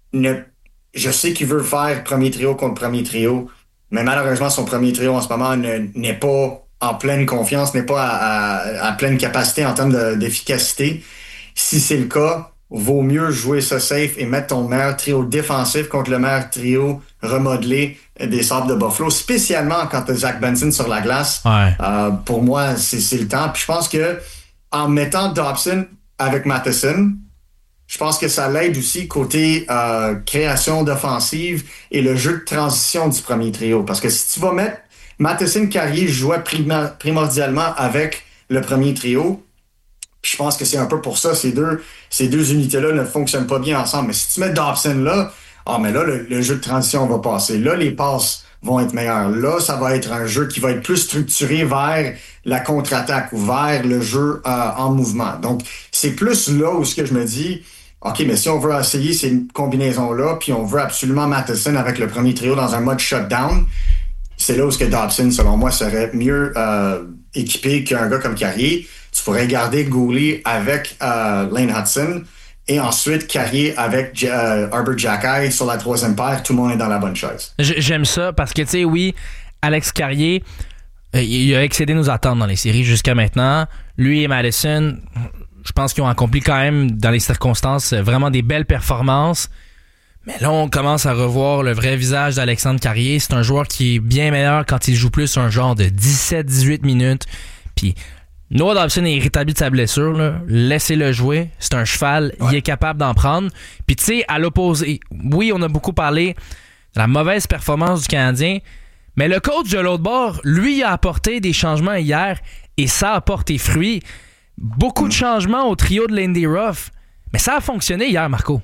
Je sais qu'il veut faire premier trio contre premier trio, mais malheureusement, son premier trio en ce moment n'est pas en pleine confiance, n'est pas à pleine capacité en termes d'efficacité. Si c'est le cas, vaut mieux jouer ça safe et mettre ton meilleur trio défensif contre le meilleur trio remodelé des Sabres de Buffalo, spécialement quand t'as Zach Benson sur la glace. Ouais. Pour moi, c'est le temps. Puis je pense que en mettant Dobson avec Matheson, je pense que ça l'aide aussi côté création d'offensive et le jeu de transition du premier trio. Parce que si tu vas mettre Matheson-Carrier jouait primordialement avec le premier trio, je pense que c'est un peu pour ça, ces deux unités-là ne fonctionnent pas bien ensemble. Mais si tu mets Dobson là, mais là, le jeu de transition va passer. Là, les passes vont être meilleures. Là, ça va être un jeu qui va être plus structuré vers la contre-attaque ou vers le jeu en mouvement. Donc, c'est plus là où ce que je me dis, OK, mais si on veut essayer ces combinaisons-là, puis on veut absolument Matheson avec le premier trio dans un mode shutdown, c'est là où ce que Dobson, selon moi, serait mieux équipé qu'un gars comme Carrier. Tu pourrais garder Gouli avec Lane Hudson et ensuite Carrier avec Arbor Xhekaj sur la troisième paire. Tout le monde est dans la bonne chaise. J'aime ça parce que, tu sais, oui, Alex Carrier, il a excédé nos attentes dans les séries jusqu'à maintenant. Lui et Madison, je pense qu'ils ont accompli quand même, dans les circonstances, vraiment des belles performances. Mais là, on commence à revoir le vrai visage d'Alexandre Carrier. C'est un joueur qui est bien meilleur quand il joue plus un genre de 17-18 minutes. Puis Noah Dobson est rétabli de sa blessure, là. Laissez-le jouer. C'est un cheval. Ouais. Il est capable d'en prendre. Puis tu sais, à l'opposé, oui, on a beaucoup parlé de la mauvaise performance du Canadien, mais le coach de l'autre bord, lui, a apporté des changements hier et ça a porté fruit. Beaucoup de changements au trio de Lindy Ruff. Mais ça a fonctionné hier, Marco.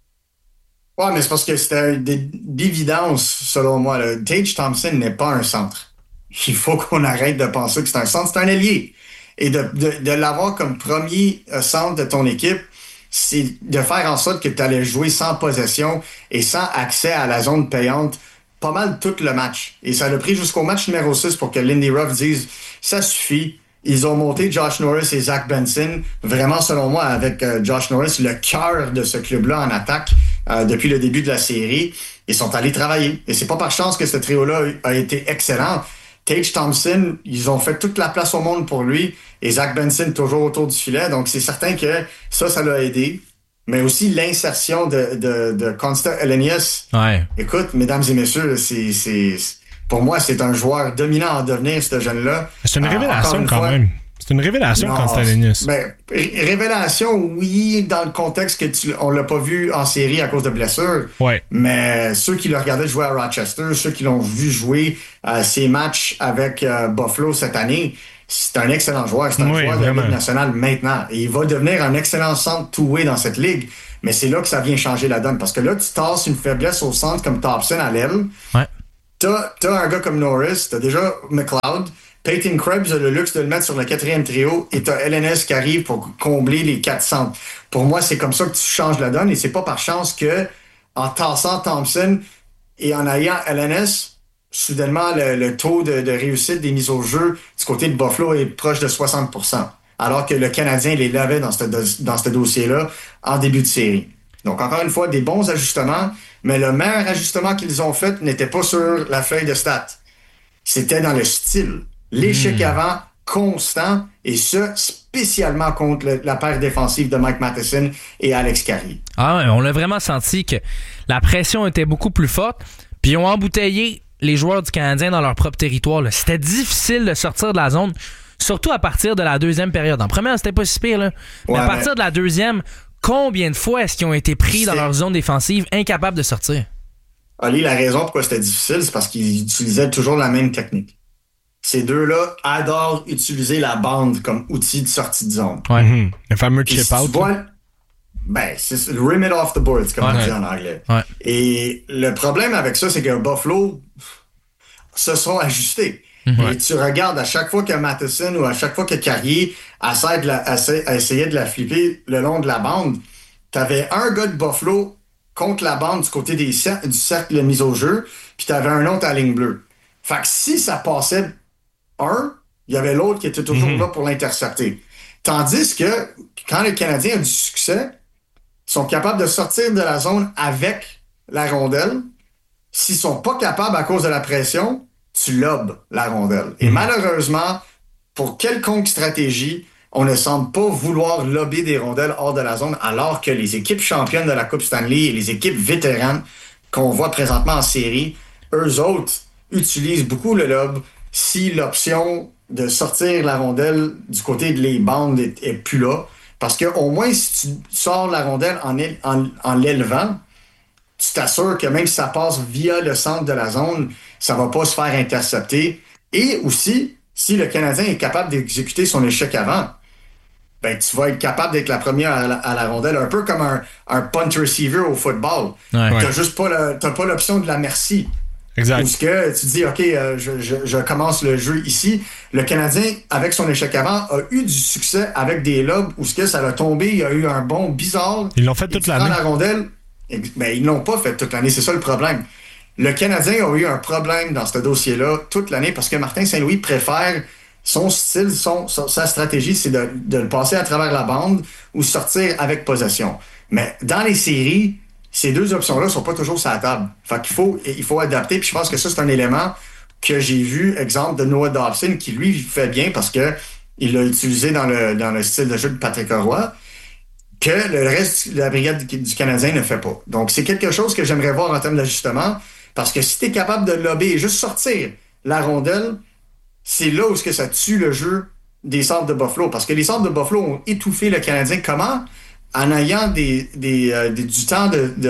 Ouais, mais c'est parce que c'était d'évidence, selon moi. Là. Tage Thompson n'est pas un centre. Il faut qu'on arrête de penser que c'est un centre. C'est un ailier. Et de l'avoir comme premier centre de ton équipe, c'est de faire en sorte que tu allais jouer sans possession et sans accès à la zone payante pas mal tout le match. Et ça l'a pris jusqu'au match numéro 6 pour que Lindy Ruff dise « ça suffit ». Ils ont monté Josh Norris et Zach Benson, vraiment selon moi avec Josh Norris, le cœur de ce club-là en attaque depuis le début de la série. Ils sont allés travailler. Et c'est pas par chance que ce trio-là a été excellent. Tage Thompson, ils ont fait toute la place au monde pour lui. Et Zach Benson toujours autour du filet. Donc c'est certain que ça l'a aidé. Mais aussi l'insertion de Konsta Elenius. Ouais. Écoute, mesdames et messieurs, pour moi, c'est un joueur dominant en devenir, ce jeune-là. C'est une révélation quand même. C'est une révélation, Non, Constantinos. Ben, révélation, oui, dans le contexte que on l'a pas vu en série à cause de blessures. Ouais. Mais ceux qui le regardaient jouer à Rochester, ceux qui l'ont vu jouer ses matchs avec Buffalo cette année, c'est un excellent joueur. C'est un joueur de la Ligue nationale maintenant. Et il va devenir un excellent centre two-way dans cette ligue. Mais c'est là que ça vient changer la donne. Parce que là, tu tasses une faiblesse au centre comme Thompson à l'aile. Ouais. T'as un gars comme Norris, t'as déjà McLeod. Peyton Krebs a le luxe de le mettre sur le 4e trio et t'as LNS qui arrive pour combler les 4 centres. Pour moi, c'est comme ça que tu changes la donne et c'est pas par chance que en tassant Thompson et en ayant LNS, soudainement, le taux de réussite des mises au jeu du côté de Buffalo est proche de 60%. Alors que le Canadien les lavait dans ce dossier-là en début de série. Donc, encore une fois, des bons ajustements, mais le meilleur ajustement qu'ils ont fait n'était pas sur la feuille de stats. C'était dans le style. L'échec avant, constant, et ce, spécialement contre la paire défensive de Mike Matheson et Alex Carrier. Ah ouais, on a vraiment senti que la pression était beaucoup plus forte, puis ils ont embouteillé les joueurs du Canadien dans leur propre territoire. Là. C'était difficile de sortir de la zone, surtout à partir de la deuxième période. En première, c'était pas si pire, là. Mais à partir de la deuxième, combien de fois est-ce qu'ils ont été pris dans leur zone défensive, incapables de sortir? Ali, la raison pourquoi c'était difficile, c'est parce qu'ils utilisaient toujours la même technique. Ces deux-là adorent utiliser la bande comme outil de sortie de zone. Ouais. Le fameux chip-out. C'est le rim it off the boards, comme on dit en anglais. Ouais. Et le problème avec ça, c'est que Buffalo se sont ajustés. Et tu regardes à chaque fois que Matheson ou à chaque fois que Carrier essayait de la flipper le long de la bande, t'avais un gars de Buffalo contre la bande du côté du cercle de mise au jeu, puis t'avais un autre à ligne bleue. Fait que si ça passait il y avait l'autre qui était toujours là pour l'intercepter. Tandis que quand les Canadiens ont du succès, ils sont capables de sortir de la zone avec la rondelle. S'ils sont pas capables à cause de la pression, tu lobes la rondelle. Et malheureusement, pour quelconque stratégie, on ne semble pas vouloir lober des rondelles hors de la zone, alors que les équipes championnes de la Coupe Stanley et les équipes vétéranes qu'on voit présentement en série, eux autres utilisent beaucoup le lob si l'option de sortir la rondelle du côté de les bandes est plus là. Parce que au moins, si tu sors la rondelle en l'élevant, tu t'assures que même si ça passe via le centre de la zone, ça va pas se faire intercepter. Et aussi, si le Canadien est capable d'exécuter son échec avant, ben tu vas être capable d'être la première à la rondelle, un peu comme un punt receiver au football. T'as juste pas l'option de la merci. Exact. Où ce que tu dis, OK, je commence le jeu ici. Le Canadien, avec son échec avant, a eu du succès avec des lobes où ce que ça va tomber, il y a eu un bond bizarre. Ils l'ont fait toute l'année. La rondelle, mais ils l'ont pas fait toute l'année, c'est ça le problème. Le Canadien a eu un problème dans ce dossier-là toute l'année parce que Martin Saint-Louis préfère son style, sa stratégie, c'est de le passer à travers la bande ou sortir avec possession. Mais dans les séries, ces deux options-là sont pas toujours sur la table. Fait qu'il faut adapter. Puis je pense que ça, c'est un élément que j'ai vu, exemple de Noah Dobson, qui lui fait bien parce que il l'a utilisé dans le style de jeu de Patrick Roy, que le reste de la brigade du Canadien ne fait pas. Donc, c'est quelque chose que j'aimerais voir en termes d'ajustement, parce que si tu es capable de lober et juste sortir la rondelle, c'est là où ça tue le jeu des centres de Buffalo. Parce que les centres de Buffalo ont étouffé le Canadien. Comment? En ayant du temps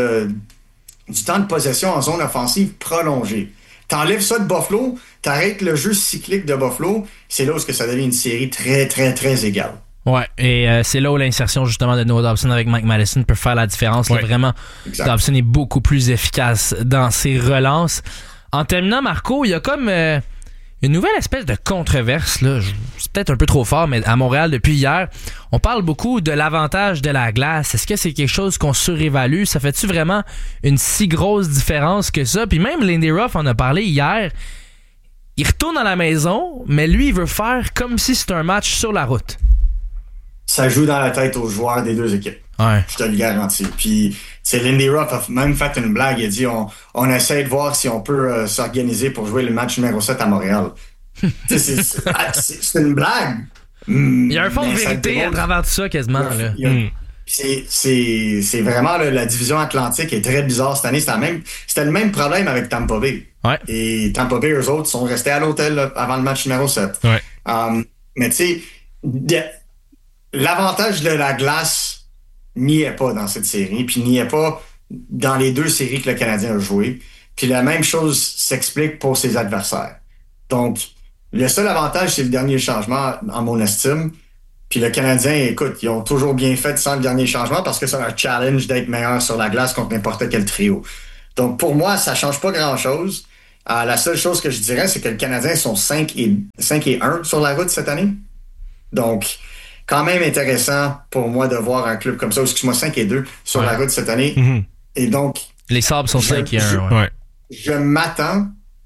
de possession en zone offensive prolongée. T'enlèves ça de Buffalo, t'arrêtes le jeu cyclique de Buffalo, c'est là où ça devient une série très, très, très égale. Ouais, et c'est là où l'insertion justement de Noah Dobson avec Mike Matheson peut faire la différence. Là, vraiment, exact. Dobson est beaucoup plus efficace dans ses relances. En terminant, Marco, il y a comme une nouvelle espèce de controverse, là. C'est peut-être un peu trop fort, mais à Montréal, depuis hier, on parle beaucoup de l'avantage de la glace. Est-ce que c'est quelque chose qu'on surévalue? Ça fait-tu vraiment une si grosse différence que ça? Puis même Lindy Ruff en a parlé hier. Il retourne à la maison, mais lui, il veut faire comme si c'était un match sur la route. Ça joue dans la tête aux joueurs des deux équipes. Ouais. Je te le garantis. Puis, Lindy Ruff a même fait une blague. Il a dit, on essaie de voir si on peut s'organiser pour jouer le match numéro 7 à Montréal. c'est une blague. Il y a un fond de vérité à travers tout ça, quasiment. Là. C'est vraiment la division atlantique est très bizarre cette année. C'était le même problème avec Tampa Bay. Ouais. Et Tampa Bay, eux autres, sont restés à l'hôtel avant le match numéro 7. Ouais. Mais tu sais, l'avantage de la glace n'y est pas dans cette série, puis n'y est pas dans les 2 séries que le Canadien a jouées. Puis la même chose s'explique pour ses adversaires. Donc, le seul avantage, c'est le dernier changement, en mon estime. Puis le Canadien, écoute, ils ont toujours bien fait sans le dernier changement parce que c'est un challenge d'être meilleur sur la glace contre n'importe quel trio. Donc, pour moi, ça change pas grand-chose. La seule chose que je dirais, c'est que le Canadien sont 5-1 sur la route cette année. Donc, quand même intéressant pour moi de voir un club comme ça, excuse-moi, 5-2 sur la route cette année. Mm-hmm. Et donc... Les Sabres sont 5-1. Ouais. Je m'attends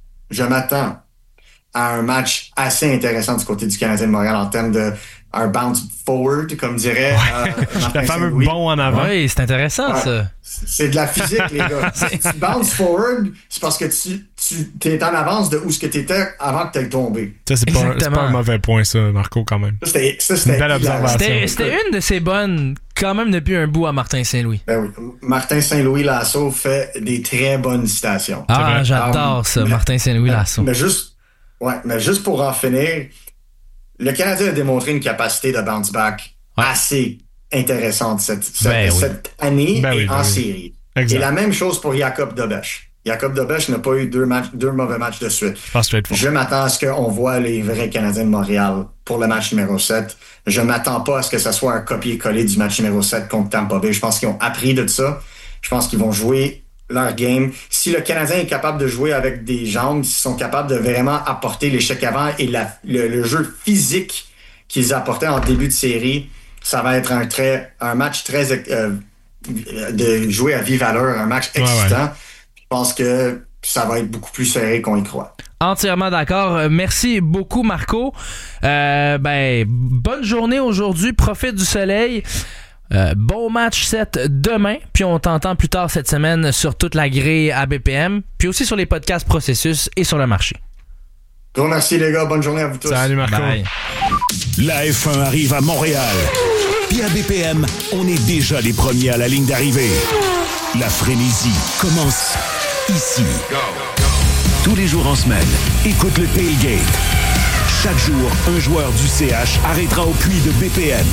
à un match assez intéressant du côté du Canadien de Montréal en termes de un bounce forward, comme dirait Martin le fameux Saint-Louis. bond en avant. Oui, c'est intéressant, ça. C'est de la physique, les gars. Si tu bounce forward, c'est parce que tu es en avance de où ce que tu étais avant que tu aies tombé. Ça, c'est pas un mauvais point, ça, Marco, quand même. C'était une belle observation. C'était une de ces bonnes, quand même, depuis un bout à Martin Saint-Louis. Ben oui. Martin Saint-Louis Lasso fait des très bonnes citations. Ah, j'adore ça, Martin Saint-Louis Lasso. Mais juste pour en finir, le Canadien a démontré une capacité de bounce back assez intéressante cette année et en série. Exact. Et la même chose pour Jacob Dobeš. Jacob Dobeš n'a pas eu deux mauvais matchs de suite. Je m'attends à ce qu'on voit les vrais Canadiens de Montréal pour le match numéro 7. Je m'attends pas à ce que ça soit un copier-coller du match numéro 7 contre Tampa Bay. Je pense qu'ils ont appris de ça. Je pense qu'ils vont jouer leur game. Si le Canadien est capable de jouer avec des jambes, s'ils sont capables de vraiment apporter l'échec avant et le jeu physique qu'ils apportaient en début de série, ça va être un match très de jouer à vive allure, un match excitant. Ouais. Je pense que ça va être beaucoup plus serré qu'on y croit. Entièrement d'accord. Merci beaucoup, Marco. Bonne journée aujourd'hui. Profite du soleil. Bon match 7 demain, puis on t'entend plus tard cette semaine sur toute la grille à BPM, puis aussi sur les podcasts Processus et sur le marché. Gros merci les gars, bonne journée à vous tous. Salut Marco. Bye. La F1 arrive à Montréal. Puis à BPM, on est déjà les premiers à la ligne d'arrivée. La frénésie commence ici. Tous les jours en semaine, écoute le Tailgate. Chaque jour, un joueur du CH arrêtera au puits de BPM.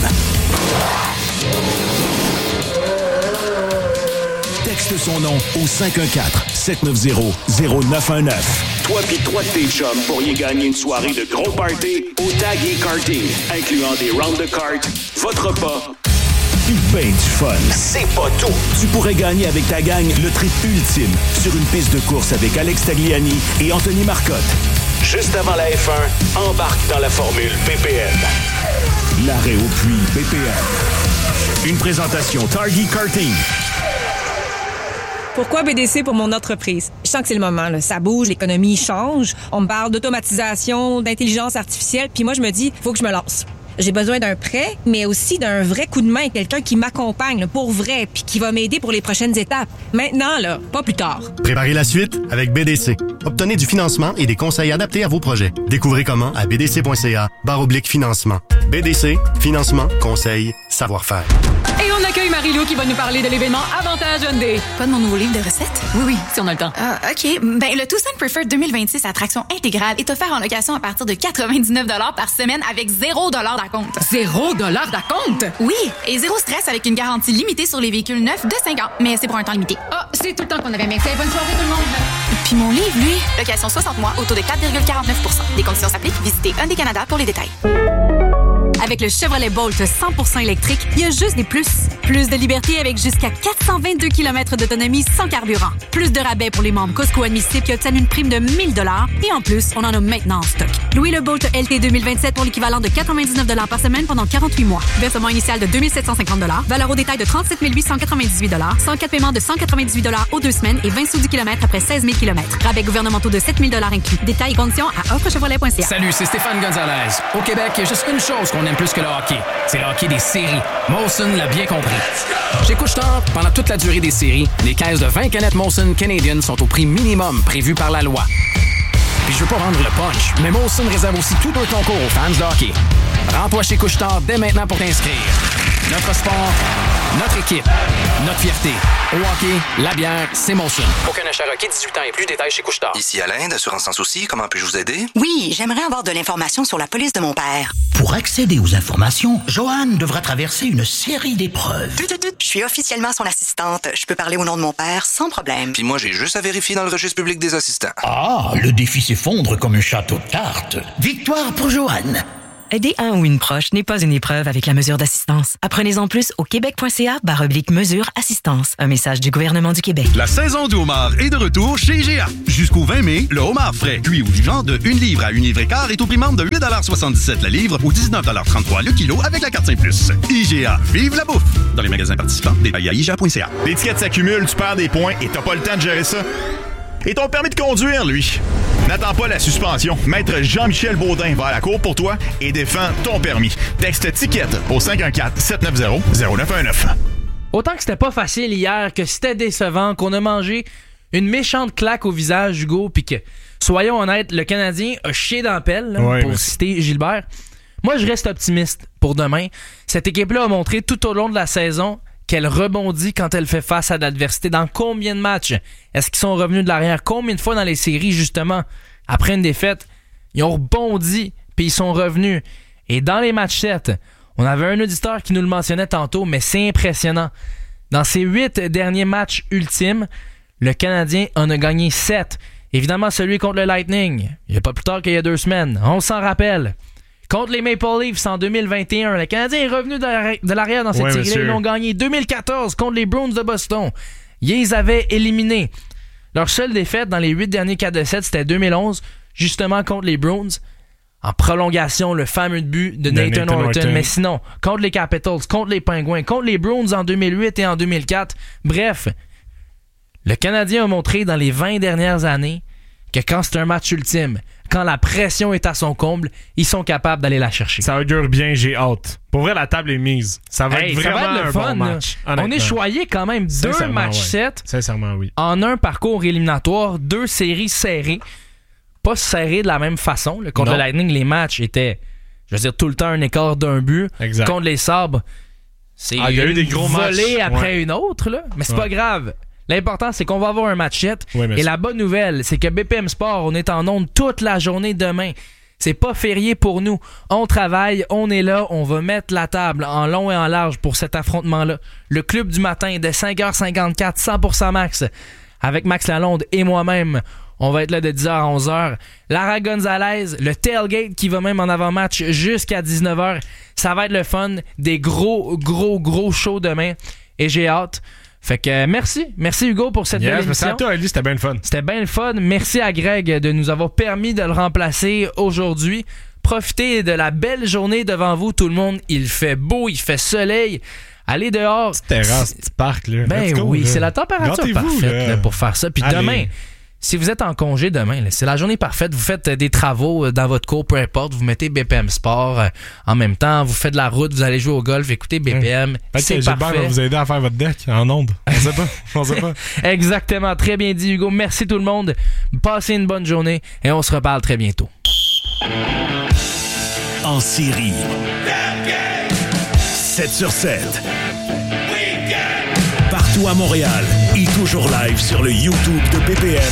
Texte son nom au 514-790-0919. Toi pis 3 de tes chums pourriez gagner une soirée de gros party au Tag et Karting, incluant des rounds de cartes, votre repas, pis ben du fun. C'est pas tout! Tu pourrais gagner avec ta gang le trip ultime sur une piste de course avec Alex Tagliani et Anthony Marcotte. Juste avant la F1, embarque dans la formule BPM. L'arrêt au puits BPM. Une présentation Target Karting. Pourquoi BDC pour mon entreprise? Je sens que c'est le moment, là. Ça bouge, l'économie change. On me parle d'automatisation, d'intelligence artificielle, puis moi, je me dis, faut que je me lance. J'ai besoin d'un prêt, mais aussi d'un vrai coup de main, quelqu'un qui m'accompagne là, pour vrai, puis qui va m'aider pour les prochaines étapes. Maintenant, là, pas plus tard. Préparez la suite avec BDC. Obtenez du financement et des conseils adaptés à vos projets. Découvrez comment à bdc.ca/financement. BDC, financement, conseils, savoir-faire. Et on accueille Marie-Lou qui va nous parler de l'événement Avantage Hyundai. Pas de mon nouveau livre de recettes? Oui, si on a le temps. OK. Ben, le Tucson Preferred 2026 à traction intégrale est offert en location à partir de 99 $ par semaine avec 0 $ d'acompte. 0 $ d'acompte? Oui, et zéro stress avec une garantie limitée sur les véhicules neufs de 5 ans. Mais c'est pour un temps limité. Ah, c'est tout le temps qu'on avait. Merci. Bonne soirée tout le monde. Puis mon livre, lui, location 60 mois, au taux de 4,49 %. Des conditions s'appliquent. Visitez Hyundai Canada pour les détails. Avec le Chevrolet Bolt 100% électrique, il y a juste des plus. Plus de liberté avec jusqu'à 422 km d'autonomie sans carburant. Plus de rabais pour les membres Costco admissibles qui obtiennent une prime de 1 000 $. Et en plus, on en a maintenant en stock. Louez le Bolt LT 2027 pour l'équivalent de 99 $ par semaine pendant 48 mois. Versement initial de 2 750 $. Valeur au détail de 37 898 $. 104 paiements de 198 $ aux 2 semaines et 20 sous du kilomètre après 16 000 km. Rabais gouvernementaux de 7 000 $ inclus. Détails et conditions à offrechevrolet.ca. Salut, c'est Stéphane Gonzalez. Au Québec, il y a juste une chose qu'on aime plus que le hockey. C'est le hockey des séries. Molson l'a bien compris. Chez Couche-Tard, pendant toute la durée des séries, les caisses de 20 canettes Molson Canadian sont au prix minimum prévu par la loi. Puis je veux pas vendre le punch, mais Molson réserve aussi tout un concours aux fans de hockey. Rends-toi chez Couche-Tard dès maintenant pour t'inscrire. Notre sport, notre équipe, notre fierté. Au hockey, la bière, c'est mon son. Aucun achat requis, 18 ans et plus, détails chez Couche-Tard. Ici Alain, d'Assurance Sans Souci, comment puis-je vous aider? Oui, j'aimerais avoir de l'information sur la police de mon père. Pour accéder aux informations, Joanne devra traverser une série d'épreuves. Je suis officiellement son assistante. Je peux parler au nom de mon père sans problème. Puis moi, j'ai juste à vérifier dans le registre public des assistants. Ah, le défi s'effondre comme un château de cartes. Victoire pour Joanne. Aider un ou une proche n'est pas une épreuve avec la mesure d'assistance. Apprenez-en plus au québec.ca/mesure assistance. Un message du gouvernement du Québec. La saison du homard est de retour chez IGA. Jusqu'au 20 mai, le homard frais, cuit ou vivant de 1 livre à 1 livre et quart est au prix membre de 8,77 la livre ou 19,33 le kilo avec la carte Saint+. IGA, vive la bouffe! Dans les magasins participants, détails à IGA.ca. L'étiquette s'accumule, tu perds des points et t'as pas le temps de gérer ça. Et ton permis de conduire, lui. N'attends pas la suspension. Maître Jean-Michel Baudin va à la cour pour toi et défend ton permis. Texte ticket au 514-790-0919. Autant que c'était pas facile hier, que c'était décevant, qu'on a mangé une méchante claque au visage, Hugo, puis que, soyons honnêtes, le Canadien a chié dans la pelle, pour citer Gilbert. Moi, je reste optimiste pour demain. Cette équipe-là a montré tout au long de la saison qu'elle rebondit quand elle fait face à l'adversité. Dans combien de matchs est-ce qu'ils sont revenus de l'arrière? Combien de fois dans les séries, justement, après une défaite, ils ont rebondi puis ils sont revenus? Et dans les matchs 7, on avait un auditeur qui nous le mentionnait tantôt, mais c'est impressionnant. Dans ses 8 derniers matchs ultimes, le Canadien en a gagné 7. Évidemment, celui contre le Lightning, il n'y a pas plus tard qu'il y a 2 semaines. On s'en rappelle. Contre les Maple Leafs en 2021, le Canadien est revenu de l'arrière dans cette série-là. Ils l'ont gagné 2014 contre les Bruins de Boston. Ils les avaient éliminés. Leur seule défaite dans les 8 derniers 4 de 7, c'était 2011, justement contre les Bruins. En prolongation, le fameux but de Nathan Horton. Mais sinon, contre les Capitals, contre les Penguins, contre les Bruins en 2008 et en 2004. Bref, le Canadien a montré dans les 20 dernières années que quand c'est un match ultime, quand la pression est à son comble, ils sont capables d'aller la chercher. Ça augure bien, j'ai hâte. Pour vrai, la table est mise. Ça va être vraiment le fun, bon match. On est choyé quand même 2 matchs 7. Sincèrement, oui. En un parcours éliminatoire, 2 séries serrées. Pas serrées de la même façon. Contre le Lightning, les matchs étaient, je veux dire, tout le temps un écart d'un but. Exact. Contre les Sabres, c'est il y a eu des gros volée matchs. après une autre. Là. Mais c'est pas grave. L'important, c'est qu'on va avoir un match 7. Et la bonne nouvelle, c'est que BPM Sport, on est en onde toute la journée demain. C'est pas férié pour nous. On travaille, on est là, on va mettre la table en long et en large pour cet affrontement-là. Le club du matin de 5h54, 100% max, avec Max Lalonde et moi-même. On va être là de 10h à 11h. Lara Gonzalez, le tailgate qui va même en avant-match jusqu'à 19h. Ça va être le fun. Des gros shows demain. Et j'ai hâte. Fait que merci Hugo pour cette belle émission. Merci à toi, Ali, c'était bien le fun. C'était bien le fun. Merci à Greg de nous avoir permis de le remplacer aujourd'hui. Profitez de la belle journée devant vous, tout le monde. Il fait beau, il fait soleil. Allez dehors. Petite terrasse, petit parc, là. Ben oui, c'est la température parfaite là, pour faire ça. Puis demain, si vous êtes en congé demain, là, c'est la journée parfaite. Vous faites des travaux dans votre cour, peu importe. Vous mettez BPM Sport en même temps. Vous faites de la route, vous allez jouer au golf, écoutez BPM. C'est parfait. Va vous aider à faire votre deck en onde. On sait pas. Exactement. Très bien dit, Hugo. Merci tout le monde. Passez une bonne journée et on se reparle très bientôt. En série. 7 sur 7. Partout à Montréal et toujours live sur le YouTube de BPM.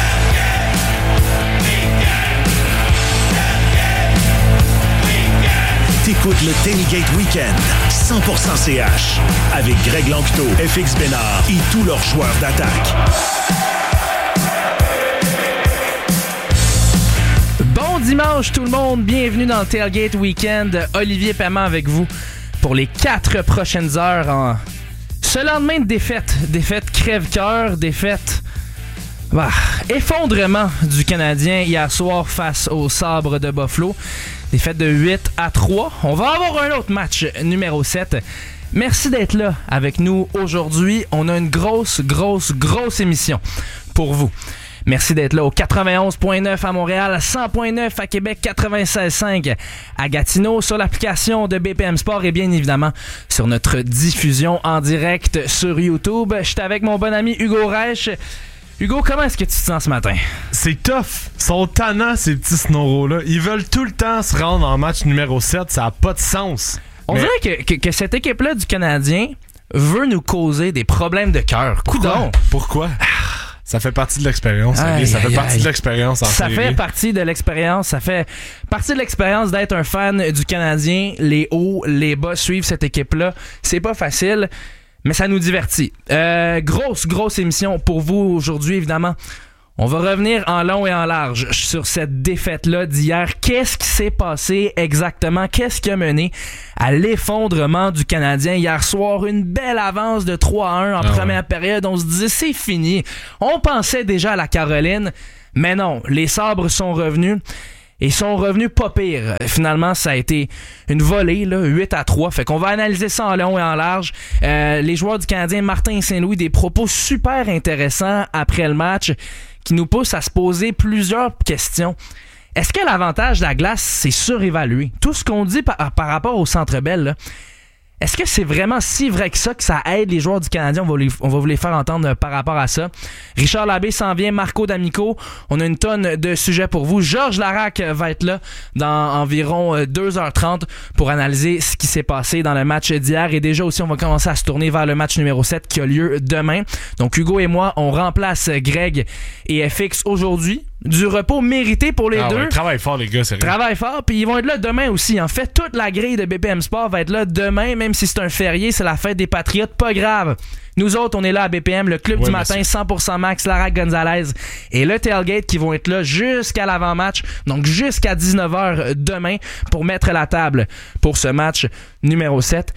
T'écoutes le Tailgate Weekend 100% CH avec Greg Lanctot, FX Bénard et tous leurs joueurs d'attaque. Bon dimanche tout le monde, bienvenue dans le Tailgate Weekend. Olivier Paiement avec vous pour les 4 prochaines heures. Ce lendemain de défaite crève-cœur, défaite... effondrement du Canadien hier soir face aux Sabres de Buffalo. Défaite de 8-3. On va avoir un autre match numéro 7. Merci d'être là avec nous aujourd'hui. On a une grosse émission pour vous. Merci d'être là au 91.9 à Montréal, 100.9 à Québec, 96.5 à Gatineau, sur l'application de BPM Sport et bien évidemment sur notre diffusion en direct sur YouTube. Je suis avec mon bon ami Hugo Reich. Hugo, comment est-ce que tu te sens ce matin? C'est tough. Ils sont tannants, ces petits snoros-là. Ils veulent tout le temps se rendre en match numéro 7. Ça n'a pas de sens. On dirait que cette équipe-là du Canadien veut nous causer des problèmes de cœur. Pourquoi? Ça fait partie de l'expérience. Ça fait partie de l'expérience en série. Ça fait partie de l'expérience. Ça fait partie de l'expérience d'être un fan du Canadien. Les hauts, les bas, suivre cette équipe-là. C'est pas facile, mais ça nous divertit. Grosse émission pour vous aujourd'hui, évidemment. On va revenir en long et en large sur cette défaite-là d'hier. Qu'est-ce qui s'est passé exactement? Qu'est-ce qui a mené à l'effondrement du Canadien hier soir? Une belle avance de 3-1 en première période. On se disait, c'est fini. On pensait déjà à la Caroline, mais non, les sabres sont revenus. Et sont revenus pas pire. Finalement, ça a été une volée, là, 8-3. Fait qu'on va analyser ça en long et en large. Les joueurs du Canadien, Martin et Saint-Louis, des propos super intéressants après le match qui nous poussent à se poser plusieurs questions. Est-ce que l'avantage de la glace, c'est surévalué? Tout ce qu'on dit par rapport au Centre Bell, là, est-ce que c'est vraiment si vrai que ça aide les joueurs du Canadien? On va vous les faire entendre par rapport à ça. Richard Labbé s'en vient, Marco D'Amico. On a une tonne de sujets pour vous. Georges Laraque va être là dans environ 2h30 pour analyser ce qui s'est passé dans le match d'hier. Et déjà aussi, on va commencer à se tourner vers le match numéro 7 qui a lieu demain. Donc Hugo et moi, on remplace Greg et FX aujourd'hui. Du repos mérité pour les deux. Ouais, travaille fort, les gars, sérieux. Travaille fort, puis ils vont être là demain aussi. En fait, toute la grille de BPM Sport va être là demain, même si c'est un férié, c'est la fête des Patriotes, pas grave. Nous autres, on est là à BPM, le club du matin, 100% Max, Larac Gonzalez et le Tailgate qui vont être là jusqu'à l'avant-match, donc jusqu'à 19h demain pour mettre la table pour ce match numéro 7.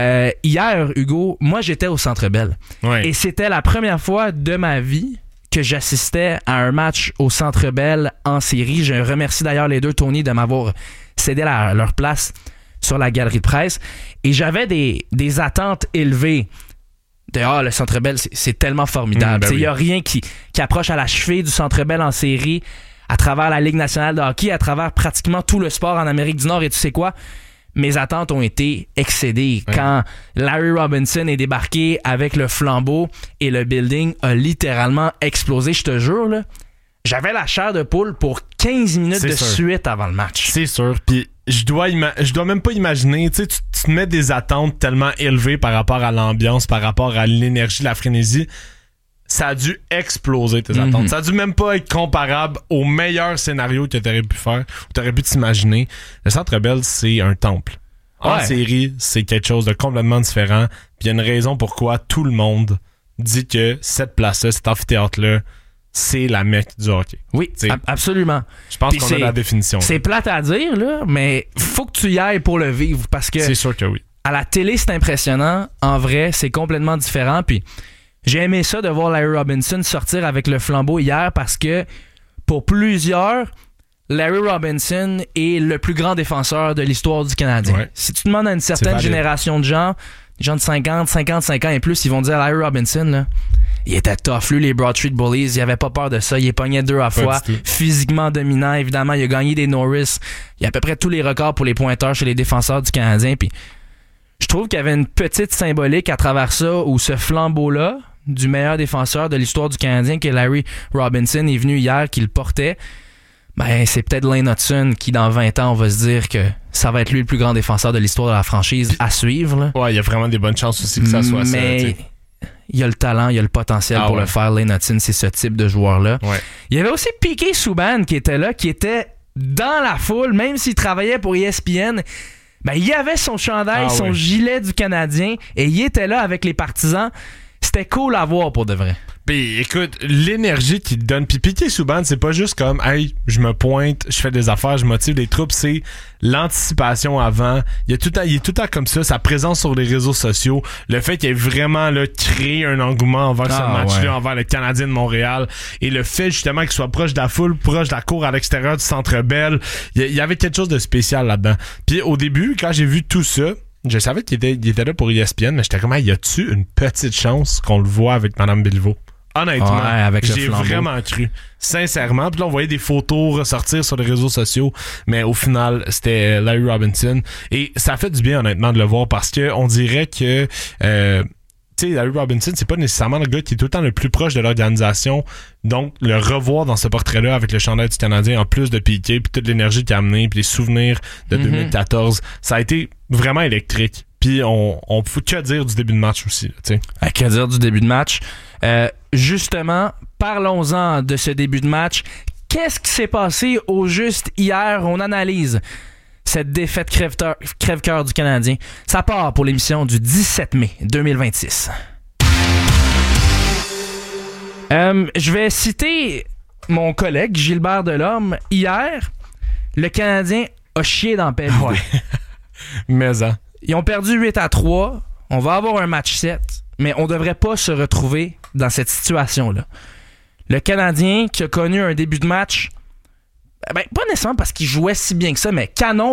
Hier, Hugo, moi j'étais au Centre Bell. Ouais. Et c'était la première fois de ma vie que j'assistais à un match au Centre Bell en série. Je remercie d'ailleurs les deux, Tony, de m'avoir cédé leur place sur la galerie de presse. Et j'avais des attentes élevées. Le Centre Bell, c'est tellement formidable. Il n'y a rien qui approche à la cheville du Centre Bell en série à travers la Ligue nationale de hockey, à travers pratiquement tout le sport en Amérique du Nord. Et tu sais quoi? Mes attentes ont été excédées quand Larry Robinson est débarqué avec le flambeau et le building a littéralement explosé. Je te jure, là, j'avais la chair de poule pour 15 minutes de suite avant le match. C'est sûr. Puis je dois même pas imaginer, tu te mets des attentes tellement élevées par rapport à l'ambiance, par rapport à l'énergie, la frénésie. Ça a dû exploser tes attentes. Ça a dû même pas être comparable au meilleur scénario que tu aurais pu faire, ou tu aurais pu t'imaginer. Le Centre Bell, c'est un temple. En série, c'est quelque chose de complètement différent. Puis il y a une raison pourquoi tout le monde dit que cette place-là, cet amphithéâtre-là, c'est la mecque du hockey. Oui, absolument. Je pense qu'on a la définition. C'est plate à dire, là, mais faut que tu y ailles pour le vivre parce que... C'est sûr que oui. À la télé, c'est impressionnant. En vrai, c'est complètement différent. Puis j'ai aimé ça de voir Larry Robinson sortir avec le flambeau hier parce que pour plusieurs, Larry Robinson est le plus grand défenseur de l'histoire du Canadien. Ouais. Si tu demandes à une certaine génération de gens, des gens de 55 ans et plus, ils vont dire Larry Robinson, là, il était tough. Lui, les Broad Street Bullies, il avait pas peur de ça. Il est pogné 2 à fois. Physiquement dominant, évidemment. Il a gagné des Norris. Il a à peu près tous les records pour les pointeurs chez les défenseurs du Canadien. Puis je trouve qu'il y avait une petite symbolique à travers ça où ce flambeau-là du meilleur défenseur de l'histoire du Canadien, que Larry Robinson est venu hier, qu'il portait, ben c'est peut-être Lane Hutson qui, dans 20 ans, on va se dire que ça va être lui le plus grand défenseur de l'histoire de la franchise à suivre. Là. Ouais, il y a vraiment des bonnes chances aussi que ça soit ça. Mais il y a le talent, il y a le potentiel pour le faire. Lane Hutson, c'est ce type de joueur-là. Ouais. Il y avait aussi Piqué Subban qui était là, qui était dans la foule, même s'il travaillait pour ESPN. Ben, il avait son chandail, son gilet du Canadien, et il était là avec les partisans. C'était cool à voir pour de vrai. Puis écoute, l'énergie qu'il te donne. Puis Piqué Subban, c'est pas juste comme hey, je me pointe, je fais des affaires, je motive les troupes, c'est l'anticipation avant. Il est tout le temps comme ça, sa présence sur les réseaux sociaux, le fait qu'il ait vraiment là, créé un engouement envers ce match-là, envers le Canadien de Montréal, et le fait justement qu'il soit proche de la foule, proche de la cour à l'extérieur du Centre Bell, il y avait quelque chose de spécial là-dedans. Puis au début, quand j'ai vu tout ça, je savais qu'il était là pour ESPN, mais j'étais comme, y a-tu une petite chance qu'on le voit avec Mme Béliveau? Honnêtement, j'ai vraiment cru. Sincèrement. Puis là, on voyait des photos ressortir sur les réseaux sociaux, mais au final, c'était Larry Robinson. Et ça fait du bien, honnêtement, de le voir parce que on dirait que... tu sais, Larry Robinson, c'est pas nécessairement le gars qui est tout le temps le plus proche de l'organisation. Donc, le revoir dans ce portrait-là avec le chandail du Canadien, en plus de Piqué, puis toute l'énergie qu'il a amené, puis les souvenirs de 2014, ça a été vraiment électrique. Puis on peut que dire du début de match aussi, tu sais. Que dire du début de match? Justement, parlons-en de ce début de match. Qu'est-ce qui s'est passé au juste hier? On analyse cette défaite crève-cœur du Canadien. Ça part pour l'émission du 17 mai 2026. Je vais citer mon collègue Gilbert Delorme. Hier, le Canadien a chié dans pelle. Ouais. Mais ils ont perdu 8-3. On va avoir un match 7, mais on devrait pas se retrouver dans cette situation-là. Le Canadien qui a connu un début de match, pas nécessairement parce qu'il jouait si bien que ça, mais canon